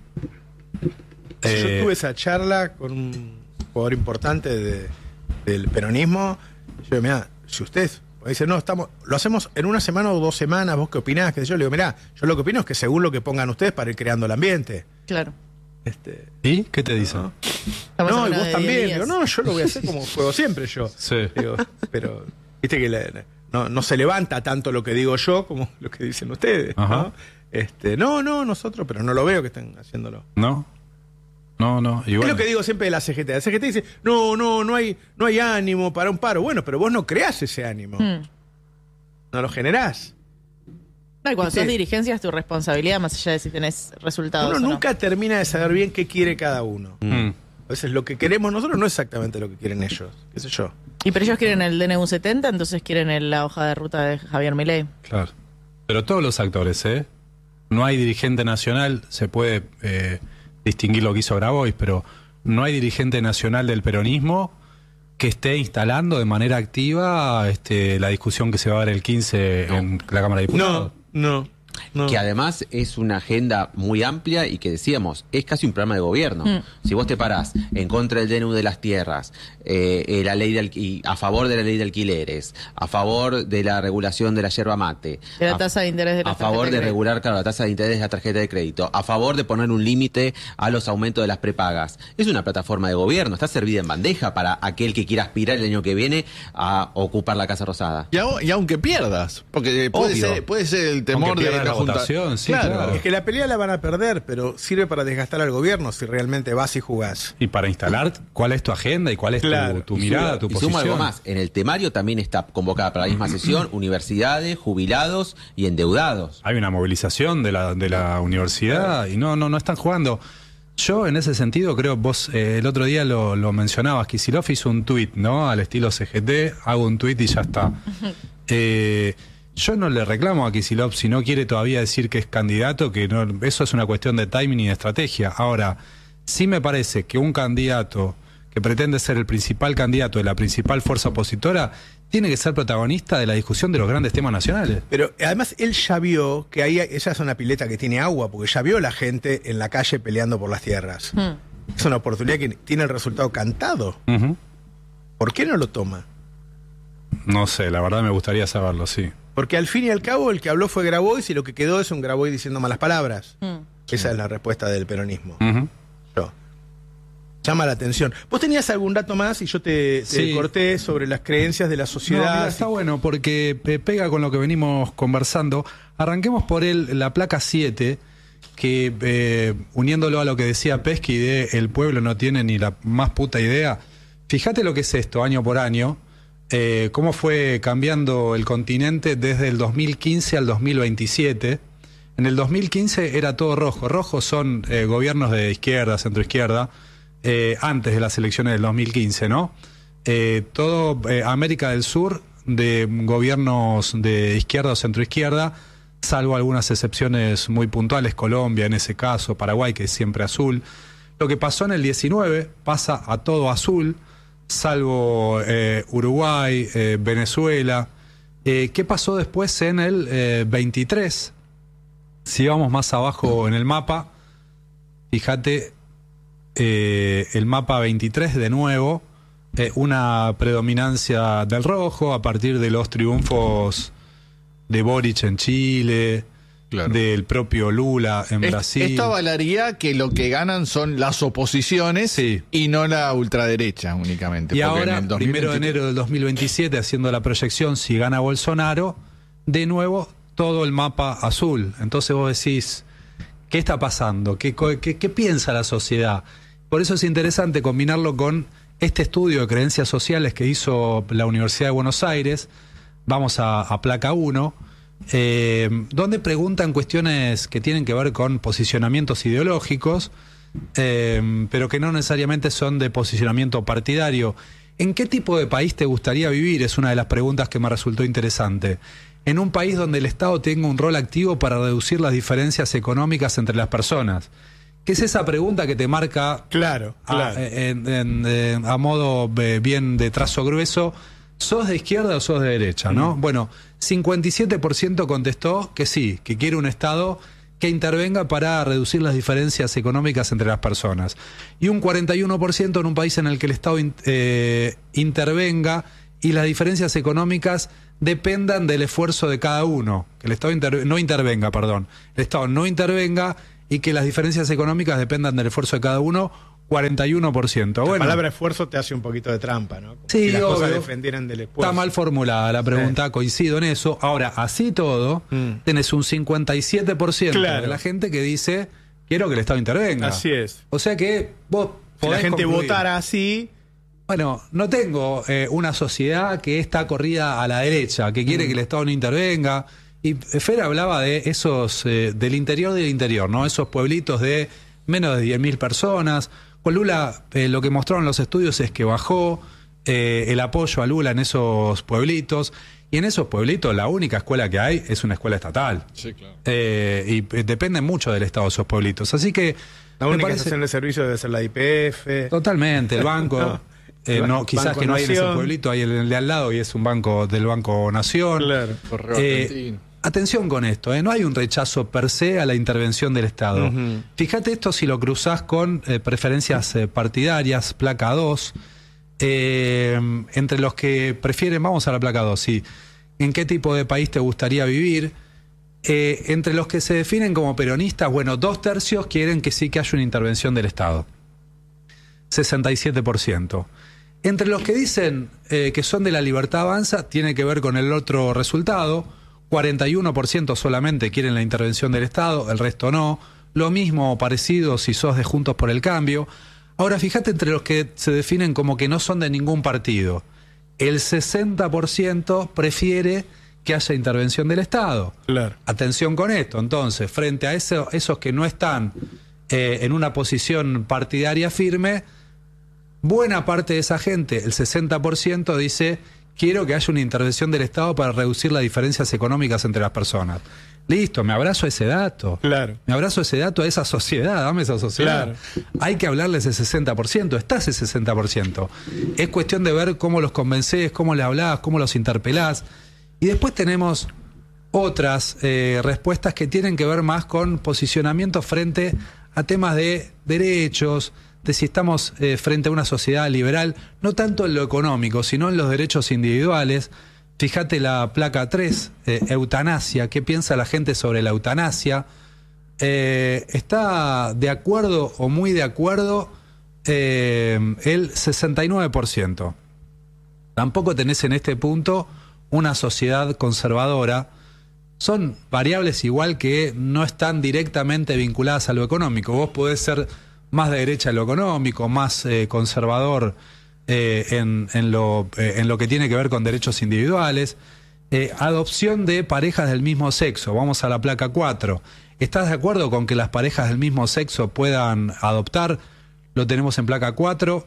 Yo tuve esa charla con un jugador importante del peronismo. Yo digo, mirá, si ustedes dicen, no, lo hacemos en una semana o 2 semanas, ¿vos qué opinás? Que yo le digo, mirá, yo lo que opino es que según lo que pongan ustedes para ir creando el ambiente. Claro. ¿Y qué te dicen? Estamos No, y hablando vos de también. 10 Digo, días. no, yo lo voy a hacer como juego siempre yo. Sí. Digo, pero, viste que no se levanta tanto lo que digo yo como lo que dicen ustedes. Ajá. No, nosotros, pero no lo veo que estén haciéndolo. ¿No? No. Y Es bueno, lo que digo siempre de la CGT. La CGT dice, no hay ánimo para un paro. Bueno, pero vos no creás ese ánimo. No lo generás. No, y cuando sos ¿Viste? dirigencia es tu responsabilidad, más allá de si tenés resultados. Uno o no. nunca termina de saber bien qué quiere cada uno. A veces lo que queremos nosotros no es exactamente lo que quieren ellos. ¿Qué sé yo? Y pero ellos quieren el DNU 70, entonces quieren la hoja de ruta de Javier Milei. claro. Pero todos los actores, ¿eh? No hay dirigente nacional, se puede distinguir lo que hizo Grabois, pero no hay dirigente nacional del peronismo que esté instalando de manera activa la discusión que se va a dar el 15 en la Cámara de Diputados. No. Que además es una agenda muy amplia y que decíamos, es casi un programa de gobierno. Si vos te parás en contra del DNU de las tierras, la ley de a favor de la ley de alquileres, a favor de la regulación de la yerba mate, De la tasa de interés de la a favor tarjeta de de crédito. regular, claro, la tasa de interés de la tarjeta de crédito, a favor de poner un límite a los aumentos de las prepagas. Es una plataforma de gobierno, está servida en bandeja para aquel que quiera aspirar el año que viene a ocupar la Casa Rosada. Y aunque pierdas, porque Obvio. puede ser el temor Aunque de pierda la Junta. votación, sí, claro. Es que la pelea la van a perder, pero sirve para desgastar al gobierno si realmente vas y jugás. Y para instalar cuál es tu agenda y cuál es Claro. tu mirada, tu Y posición. sumo algo más, en el temario también está convocada para la misma sesión universidades, jubilados y endeudados. Hay una movilización de la universidad y no están jugando. Yo en ese sentido creo, vos el otro día lo mencionabas, Kicillof hizo un tuit, ¿no? Al estilo CGT, hago un tuit y ya está. Yo no le reclamo a Kicillof si no quiere todavía decir que es candidato, que no, eso es una cuestión de timing y de estrategia. Ahora, sí me parece que un candidato que pretende ser el principal candidato de la principal fuerza opositora tiene que ser protagonista de la discusión de los grandes temas nacionales. Pero además él ya vio que ahí esa es una pileta que tiene agua, porque ya vio la gente en la calle peleando por las tierras. Es una oportunidad que tiene el resultado cantado. Ujú. ¿Por qué no lo toma? No sé, la verdad me gustaría saberlo, sí. Porque al fin y al cabo el que habló fue Grabois y lo que quedó es un Grabois diciendo malas palabras. Esa es la respuesta del peronismo. Ujú. Yo. Llama la atención. ¿Vos tenías algún dato más y yo te Sí. corté sobre las creencias de la No, sociedad? mira, está bueno porque pega con lo que venimos conversando. Arranquemos por la placa 7, que uniéndolo a lo que decía Pesky de el pueblo no tiene ni la más puta idea. Fíjate lo que es esto, año por año, cómo fue cambiando el continente desde el 2015 al 2027. En el 2015 era todo rojo. Rojos son gobiernos de izquierda, centroizquierda, antes de las elecciones del 2015, ¿no? Todo América del Sur de gobiernos de izquierda o centroizquierda, salvo algunas excepciones muy puntuales, Colombia en ese caso, Paraguay, que es siempre azul. Lo que pasó en el 19 pasa a todo azul, salvo Uruguay, Venezuela. ¿Qué pasó después en el 23? Si vamos más abajo en el mapa, fíjate, el mapa 23 de nuevo, una predominancia del rojo a partir de los triunfos de Boric en Chile, Claro. del propio Lula en Brasil. Esto avalaría que lo que ganan son las oposiciones Sí. y no la ultraderecha únicamente. Y porque ahora, en el 1 de enero del 2027, haciendo la proyección, si gana Bolsonaro, de nuevo todo el mapa azul. Entonces vos decís, ¿qué está pasando? ¿Qué piensa la sociedad? Por eso es interesante combinarlo con este estudio de creencias sociales que hizo la Universidad de Buenos Aires. Vamos a placa 1, donde preguntan cuestiones que tienen que ver con posicionamientos ideológicos, pero que no necesariamente son de posicionamiento partidario. ¿En qué tipo de país te gustaría vivir? Es una de las preguntas que me resultó interesante. En un país donde el Estado tenga un rol activo para reducir las diferencias económicas entre las personas. ¿Qué es esa pregunta que te marca Claro, claro. a modo bien de trazo grueso ¿sos de izquierda o sos de derecha? ¿No? Bueno, 57% contestó que sí, que quiere un Estado que intervenga para reducir las diferencias económicas entre las personas. Y un 41% en un país en el que el Estado intervenga y las diferencias económicas dependan del esfuerzo de cada uno. Que el Estado no intervenga y que las diferencias económicas dependan del esfuerzo de cada uno, 41%. La palabra esfuerzo te hace un poquito de trampa, ¿no? Como sí, si las obvio, cosas defendieran del esfuerzo. Está mal formulada la pregunta, coincido en eso. Ahora, así todo, tenés un 57% de la gente que dice, quiero que el Estado intervenga. Así es. O sea que vos podés si la gente concluir. votara así... Bueno, no tengo una sociedad que está corrida a la derecha, que quiere que el Estado no intervenga. Y Fer hablaba de esos, del interior, ¿no? Esos pueblitos de menos de 10.000 personas. Con Lula, lo que mostraron los estudios es que bajó el apoyo a Lula en esos pueblitos. Y en esos pueblitos la única escuela que hay es una escuela estatal. Sí, claro. Y dependen mucho del Estado esos pueblitos. Así que... La única estación de servicio debe ser la IPF. Totalmente, el banco... no, quizás Banco que no hay en ese Nación. pueblito, hay el de al lado y es un banco del Banco Nación. Claro. Correo argentino. Atención con esto, no hay un rechazo per se a la intervención del Estado. Fíjate esto si lo cruzás con preferencias partidarias, placa 2, entre los que prefieren, vamos a la placa 2, sí, ¿en qué tipo de país te gustaría vivir? Entre los que se definen como peronistas, bueno, 2/3 quieren que sí que haya una intervención del Estado. 67%. Entre los que dicen que son de la libertad avanza, tiene que ver con el otro resultado. 41% solamente quieren la intervención del Estado, el resto no. Lo mismo o parecido si sos de Juntos por el Cambio. Ahora, fíjate entre los que se definen como que no son de ningún partido. El 60% prefiere que haya intervención del Estado. Claro. Atención con esto, entonces, frente a esos que no están en una posición partidaria firme, buena parte de esa gente, el 60%, dice, quiero que haya una intervención del Estado para reducir las diferencias económicas entre las personas. Listo, me abrazo a ese dato. Claro. Me abrazo a ese dato, a esa sociedad, dame esa sociedad. Claro. Hay que hablarle ese 60%, está ese 60%. Es cuestión de ver cómo los convencés, cómo les hablás, cómo los interpelás. Y después tenemos otras respuestas que tienen que ver más con posicionamiento frente a temas de derechos, de si estamos frente a una sociedad liberal, no tanto en lo económico, sino en los derechos individuales. Fíjate la placa 3, eutanasia, ¿qué piensa la gente sobre la eutanasia? Está de acuerdo o muy de acuerdo el 69%. Tampoco tenés en este punto una sociedad conservadora. Son variables igual que no están directamente vinculadas a lo económico. Vos podés ser más de derecha en lo económico, más conservador en lo que tiene que ver con derechos individuales. Adopción de parejas del mismo sexo. Vamos a la placa 4. ¿Estás de acuerdo con que las parejas del mismo sexo puedan adoptar? Lo tenemos en placa 4.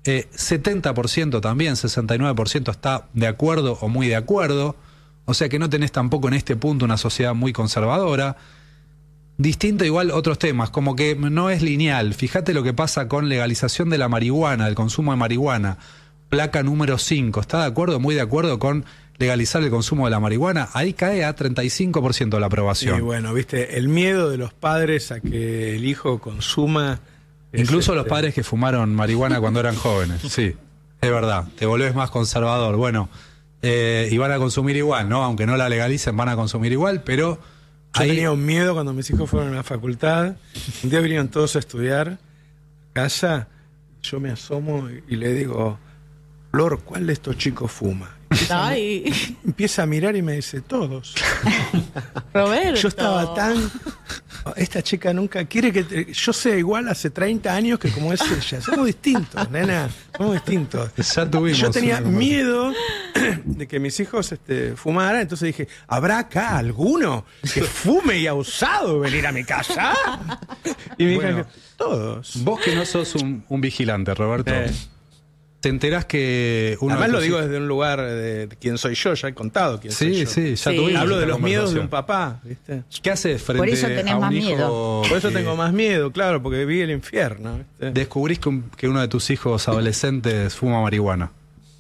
70% también, 69% está de acuerdo o muy de acuerdo. O sea que no tenés tampoco en este punto una sociedad muy conservadora. Distinto igual otros temas, como que no es lineal. Fíjate lo que pasa con legalización de la marihuana, del consumo de marihuana. Placa número 5. ¿Está de acuerdo, muy de acuerdo con legalizar el consumo de la marihuana? Ahí cae a 35% la aprobación. Y bueno, viste, el miedo de los padres a que el hijo consuma... Incluso los padres que fumaron marihuana cuando eran jóvenes. Sí, es verdad. Te volvés más conservador. Bueno, y van a consumir igual, ¿no? Aunque no la legalicen, van a consumir igual, pero... Yo tenía un miedo cuando mis hijos fueron a la facultad. Un día vinieron todos a estudiar a casa. Yo me asomo y le digo, Flor, ¿cuál de estos chicos fuma? Ay, Empieza a mirar y me dice, todos. Roberto. Yo estaba tan... Esta chica nunca quiere que... Yo sea igual hace 30 años que como es ella. Somos distintos, nena. Somos distintos. Ya tuvimos. Yo tenía una miedo de que mis hijos fumaran. Entonces dije, ¿habrá acá alguno que fume y ha usado venir a mi casa? Y mi hija Bueno, dijo, todos. Vos que no sos un vigilante, Roberto, te enterás que uno... Además de lo tus digo hijos- desde un lugar de quién soy yo. Ya he contado quién soy Sí, yo. sí, ya Sí. tuvimos. Hablo de esta los miedos de conversación. un papá, ¿viste? ¿Qué haces frente Por eso tenés a un más hijo miedo. Por eso que tengo más miedo, claro, porque vi el infierno, ¿viste? descubrís que uno de tus hijos adolescentes fuma marihuana?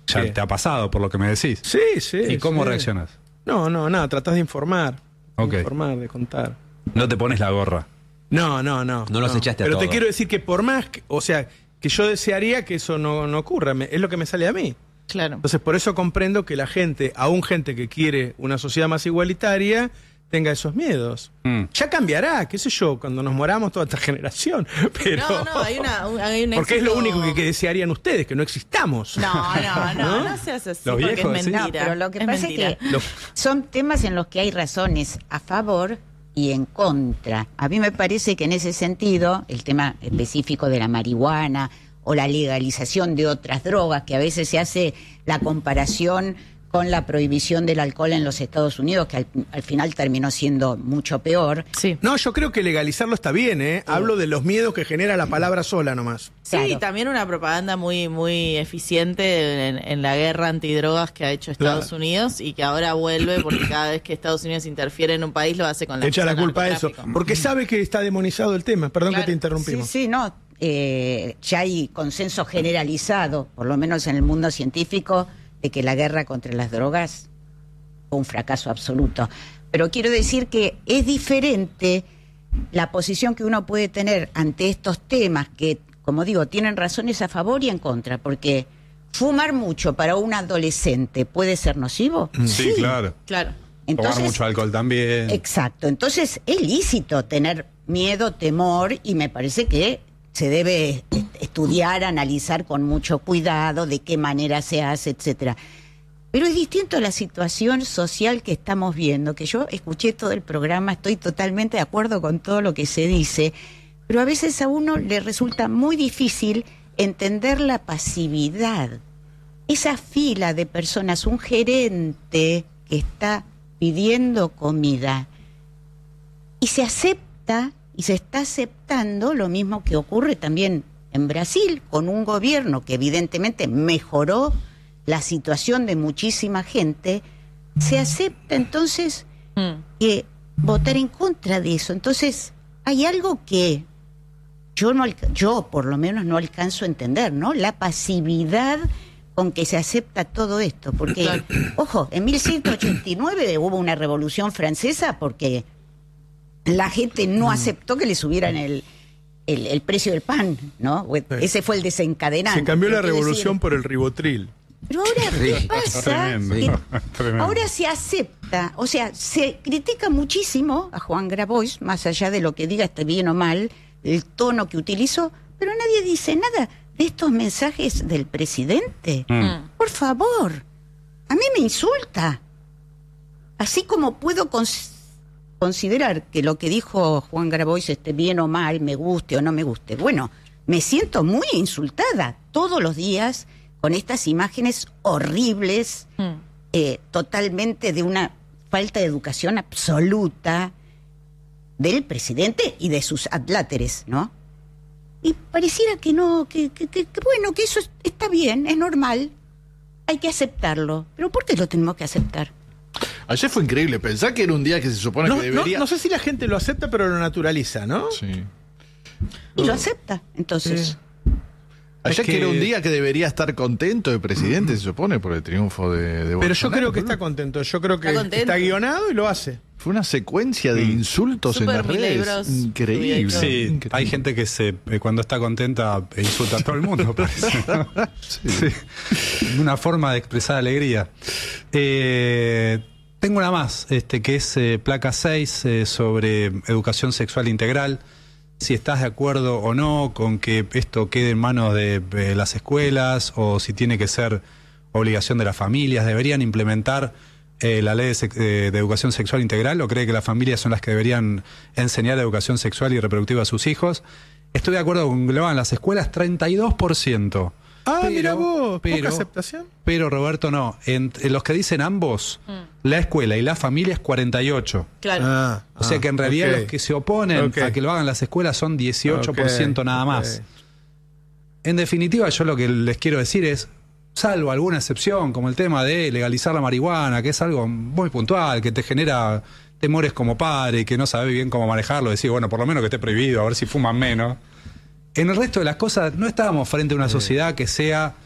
Ya ¿Qué? te ha pasado por lo que me decís. Sí, sí. ¿Y cómo sí. reaccionas? No, nada, tratás de informar. Ok. De informar, de contar. No te pones la gorra. No. No los echaste a Pero te todos. quiero decir que por más, o sea, que yo desearía que eso no ocurra, es lo que me sale a mí. Claro. Entonces, por eso comprendo que la gente, aún gente que quiere una sociedad más igualitaria, tenga esos miedos. Ya cambiará, qué sé yo, cuando nos moramos toda esta generación. Pero, No, hay un porque es lo éxito- único que desearían ustedes, que no existamos. No seas así, Los porque viejos, es sí. mentira. No, pero lo que pasa mentira. es que son temas en los que hay razones a favor y en contra. A mí me parece que en ese sentido, el tema específico de la marihuana o la legalización de otras drogas, que a veces se hace la comparación con la prohibición del alcohol en los Estados Unidos, que al final terminó siendo mucho peor. Sí. No, yo creo que legalizarlo está bien, ¿eh? Hablo de los miedos que genera la palabra sola nomás. Sí, Claro. también una propaganda muy eficiente en la guerra antidrogas que ha hecho Estados Unidos y que ahora vuelve porque cada vez que Estados Unidos interfiere en un país lo hace con la Echa la excusa culpa a eso. narcotráfico. Porque sabe que está demonizado el tema. Perdón Claro. que te interrumpimos. Sí, no. Ya hay consenso generalizado, por lo menos en el mundo científico, de que la guerra contra las drogas fue un fracaso absoluto. Pero quiero decir que es diferente la posición que uno puede tener ante estos temas que, como digo, tienen razones a favor y en contra, porque fumar mucho para un adolescente puede ser nocivo. Sí, claro. Claro. Tomar mucho alcohol también. Exacto. Entonces es lícito tener miedo, temor, y me parece que se debe estudiar, analizar con mucho cuidado de qué manera se hace, etcétera. Pero es distinto la situación social que estamos viendo, que yo escuché todo el programa, estoy totalmente de acuerdo con todo lo que se dice, pero a veces a uno le resulta muy difícil entender la pasividad. Esa fila de personas, un gerente que está pidiendo comida y se acepta y se está aceptando lo mismo que ocurre también en Brasil con un gobierno que evidentemente mejoró la situación de muchísima gente, se acepta entonces que votar en contra de eso. Entonces hay algo que yo por lo menos no alcanzo a entender, ¿no? La pasividad con que se acepta todo esto, porque, ojo, en 1189 hubo una revolución francesa porque la gente no aceptó que le subieran el precio del pan, ¿no? Ese fue el desencadenante. Se cambió la Quiero decir, revolución por el ribotril. pero ahora, ¿qué pasa? Tremendo, Que tremendo. ahora se acepta, o sea, se critica muchísimo a Juan Grabois, más allá de lo que diga esté bien o mal, el tono que utilizó, pero nadie dice nada de estos mensajes del presidente. Por favor, a mí me insulta. Así como puedo considerar que lo que dijo Juan Grabois esté bien o mal, me guste o no me guste. Bueno, me siento muy insultada todos los días con estas imágenes horribles, totalmente de una falta de educación absoluta del presidente y de sus adláteres, ¿no? Y pareciera que no, que bueno, que eso está bien, es normal, hay que aceptarlo. ¿Pero por qué lo tenemos que aceptar? Ayer fue increíble. Pensá que era un día que se supone que debería. No sé si la gente lo acepta, pero lo naturaliza, ¿no? Sí. Y lo acepta, entonces. Ayer Es que que- era un día que debería estar contento el presidente, se supone, por el triunfo de Pero yo Bolsonaro, creo que ¿no? está contento. Yo creo que Está contento. está guionado y lo hace. Fue una secuencia de insultos Súper en las redes. milagros. Increíble. Sí, Increíble. hay gente que cuando está contenta insulta a todo el mundo, parece. Sí. Una forma de expresar alegría. Tengo una más, que es placa 6 sobre educación sexual integral. Si estás de acuerdo o no con que esto quede en manos de las escuelas o si tiene que ser obligación de las familias. ¿Deberían implementar la ley de educación sexual integral o cree que las familias son las que deberían enseñar educación sexual y reproductiva a sus hijos? Estoy de acuerdo con que lo hagan las escuelas, 32%. Ah, mira vos, poca pero, aceptación. Pero Roberto no, entre los que dicen ambos, la escuela y la familia es 48%. Claro. O sea que en realidad ok. los que se oponen Ok. a que lo hagan las escuelas son 18% nada más. Ok. En definitiva, yo lo que les quiero decir es, salvo alguna excepción, como el tema de legalizar la marihuana, que es algo muy puntual, que te genera temores como padre, que no sabes bien cómo manejarlo, decir, bueno, por lo menos que esté prohibido, a ver si fuman menos. En el resto de las cosas, no estamos frente a una sociedad que sea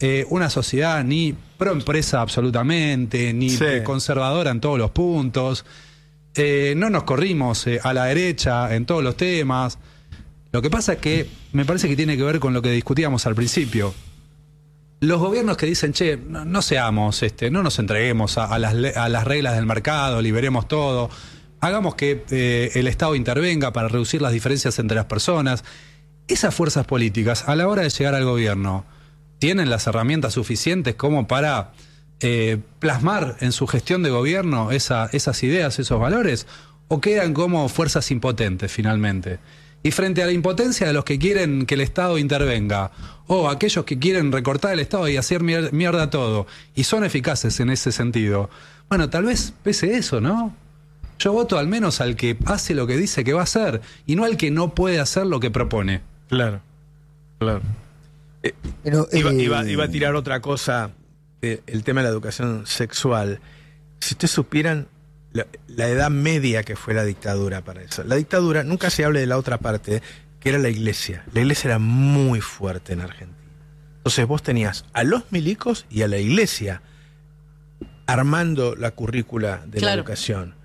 una sociedad ni pro empresa absolutamente, ni Sí. conservadora en todos los puntos. No nos corrimos a la derecha en todos los temas. Lo que pasa es que me parece que tiene que ver con lo que discutíamos al principio. Los gobiernos que dicen, che, no seamos, no nos entreguemos a las reglas del mercado, liberemos todo, hagamos que el Estado intervenga para reducir las diferencias entre las personas. Esas fuerzas políticas, a la hora de llegar al gobierno, ¿tienen las herramientas suficientes como para plasmar en su gestión de gobierno esas ideas, esos valores? ¿O quedan como fuerzas impotentes finalmente? Y frente a la impotencia de los que quieren que el Estado intervenga, o aquellos que quieren recortar el Estado y hacer mierda todo, y son eficaces en ese sentido, bueno, tal vez pese eso, ¿no? Yo voto al menos al que hace lo que dice que va a hacer, y no al que no puede hacer lo que propone. Claro, claro. Pero, Iba a tirar otra cosa, el tema de la educación sexual. Si ustedes supieran la edad media que fue la dictadura para eso. La dictadura, nunca se hable de la otra parte, que era la iglesia. La iglesia era muy fuerte en Argentina. Entonces vos tenías a los milicos y a la iglesia armando la currícula de la educación.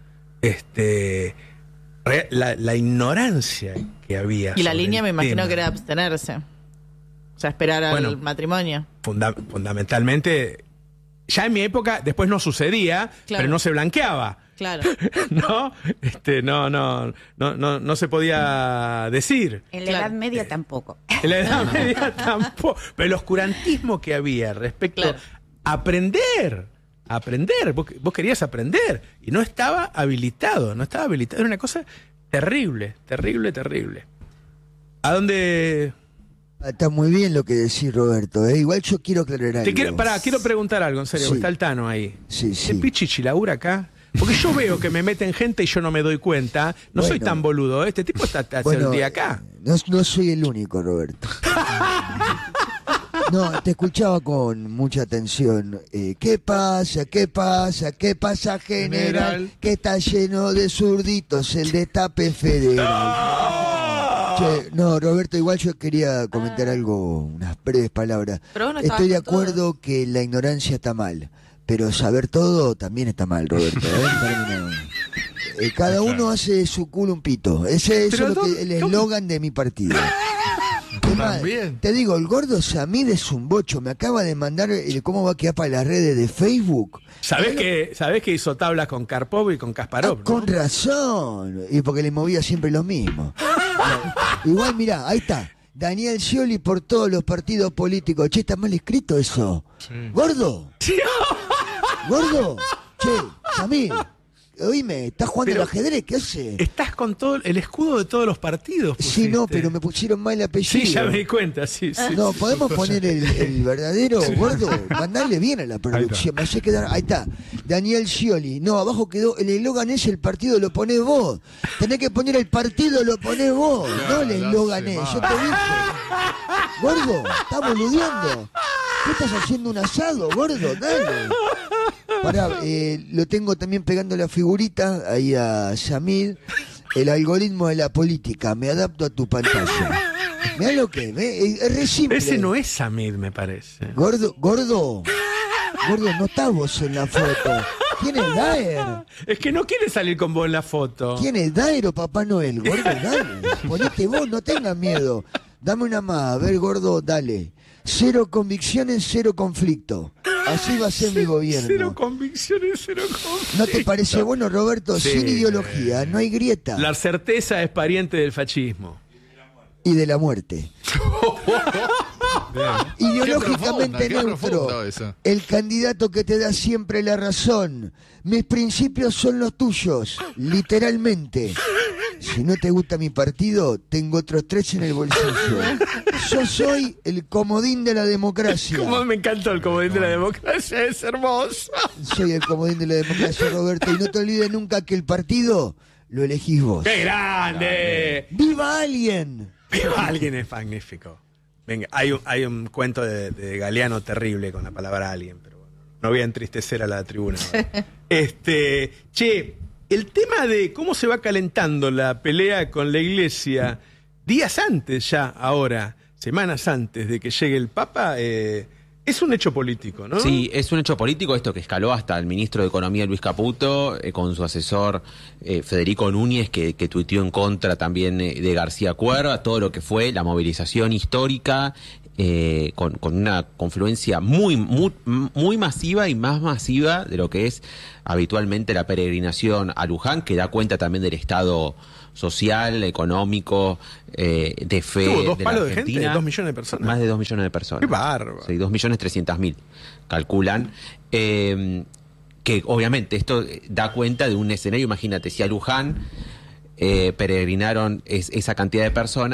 La ignorancia que había. Y la sobre línea el me imagino tema. que era abstenerse. O sea, esperar al matrimonio. Fundamentalmente, ya en mi época, después no sucedía, Claro. pero no se blanqueaba. Claro. ¿No? No se podía decir. En la Claro. Edad Media tampoco. En la Edad Media tampoco. Pero el oscurantismo que había respecto Claro. a aprender. Vos querías aprender y no estaba habilitado. Era una cosa terrible. ¿A dónde...? Está muy bien lo que decís, Roberto. Igual yo quiero aclarar algo. Quiero preguntar algo, en serio. Sí. Está el Tano ahí. Sí, sí. ¿Este Pichichi labura acá? Porque yo veo que me meten gente y yo no me doy cuenta. No soy Bueno. tan boludo. Este tipo está todo el día acá. No soy el único, Roberto. No, te escuchaba con mucha atención. ¿Qué pasa? ¿Qué pasa, general? Que está lleno de zurditos el destape federal. Che, no, Roberto, igual yo quería comentar algo, unas breves palabras. Pero vos no estabas Estoy de con todo. acuerdo que la ignorancia está mal, pero saber todo también está mal, Roberto. Cada uno hace de su culo un pito. Ese es Pero el eslogan de mi partido. Es más, También. te digo, el gordo Samid es un bocho. Me acaba de mandar cómo va a quedar para las redes de Facebook. ¿Sabés que hizo tablas con Karpov y con Kasparov? ¿no? Con razón. Y porque le movía siempre lo mismo. Igual, mirá, ahí está. Daniel Scioli por todos los partidos políticos. Che, está mal escrito eso. Gordo. Gordo. Che, Samid. Oíme, ¿estás jugando Pero al ajedrez? ¿Qué hace? Estás con todo el escudo de todos los partidos. Sí, no, pusiste. pero me pusieron mal el apellido. Sí, ya me di cuenta, sí. No, podemos poner el verdadero, gordo, mandarle bien a la producción. Me hace quedar, ahí está, Daniel Scioli. No, abajo quedó, el eslogan es el partido lo ponés vos. Tenés que poner el partido lo ponés vos, no el eslogan es. Yo te dije, gordo, estás boludeando. ¿Qué estás haciendo un asado, gordo? Dale. Pará, lo tengo también pegando la figurita ahí a Samid. El algoritmo de la política, me adapto a tu pantalla. Mirá lo que es re simple. Ese no es Samid, me parece. Gordo, no estás vos en la foto. ¿Quién es Daer? Es que no quiere salir con vos en la foto. ¿Quién es Daer o Papá Noel? Gordo, dale. Ponete vos, no tengas miedo. Dame una más, a ver, gordo, dale. 0 convicciones, 0 conflicto. Así va a ser mi gobierno. Cero convicciones, cero conflicto. ¿No te parece bueno, Roberto? Sí. Sin ideología, no hay grieta. La certeza es pariente del fascismo. Y de la muerte. Ideológicamente Qué neutro. profundo eso. El candidato que te da siempre la razón. Mis principios son los tuyos, literalmente. Si no te gusta mi partido, tengo otros 3 en el bolsillo. Yo soy el comodín de la democracia. Como me encantó el comodín de la democracia, es hermoso. Soy el comodín de la democracia, Roberto. Y no te olvides nunca que el partido lo elegís vos. ¡Qué grande! ¡Viva alguien! Pero alguien es magnífico. Venga, hay un cuento de Galeano terrible con la palabra alguien, pero bueno, no voy a entristecer a la tribuna. Che, el tema de cómo se va calentando la pelea con la iglesia días antes ya, ahora, semanas antes de que llegue el Papa, es Es un hecho político, ¿no? Sí, es un hecho político esto que escaló hasta el ministro de Economía Luis Caputo, con su asesor Federico Núñez, que tuiteó en contra también de García Cuerva, todo lo que fue la movilización histórica, con una confluencia muy masiva y más masiva de lo que es habitualmente la peregrinación a Luján, que da cuenta también del estado social, económico, de fe. Tuvo 2 de palos la de gente, Argentina. 2 millones de personas. Más de 2 millones de personas. Qué bárbaro. Sí, 2.300.000 calculan. Que obviamente esto da cuenta de un escenario. Imagínate, si a Luján peregrinaron esa cantidad de personas.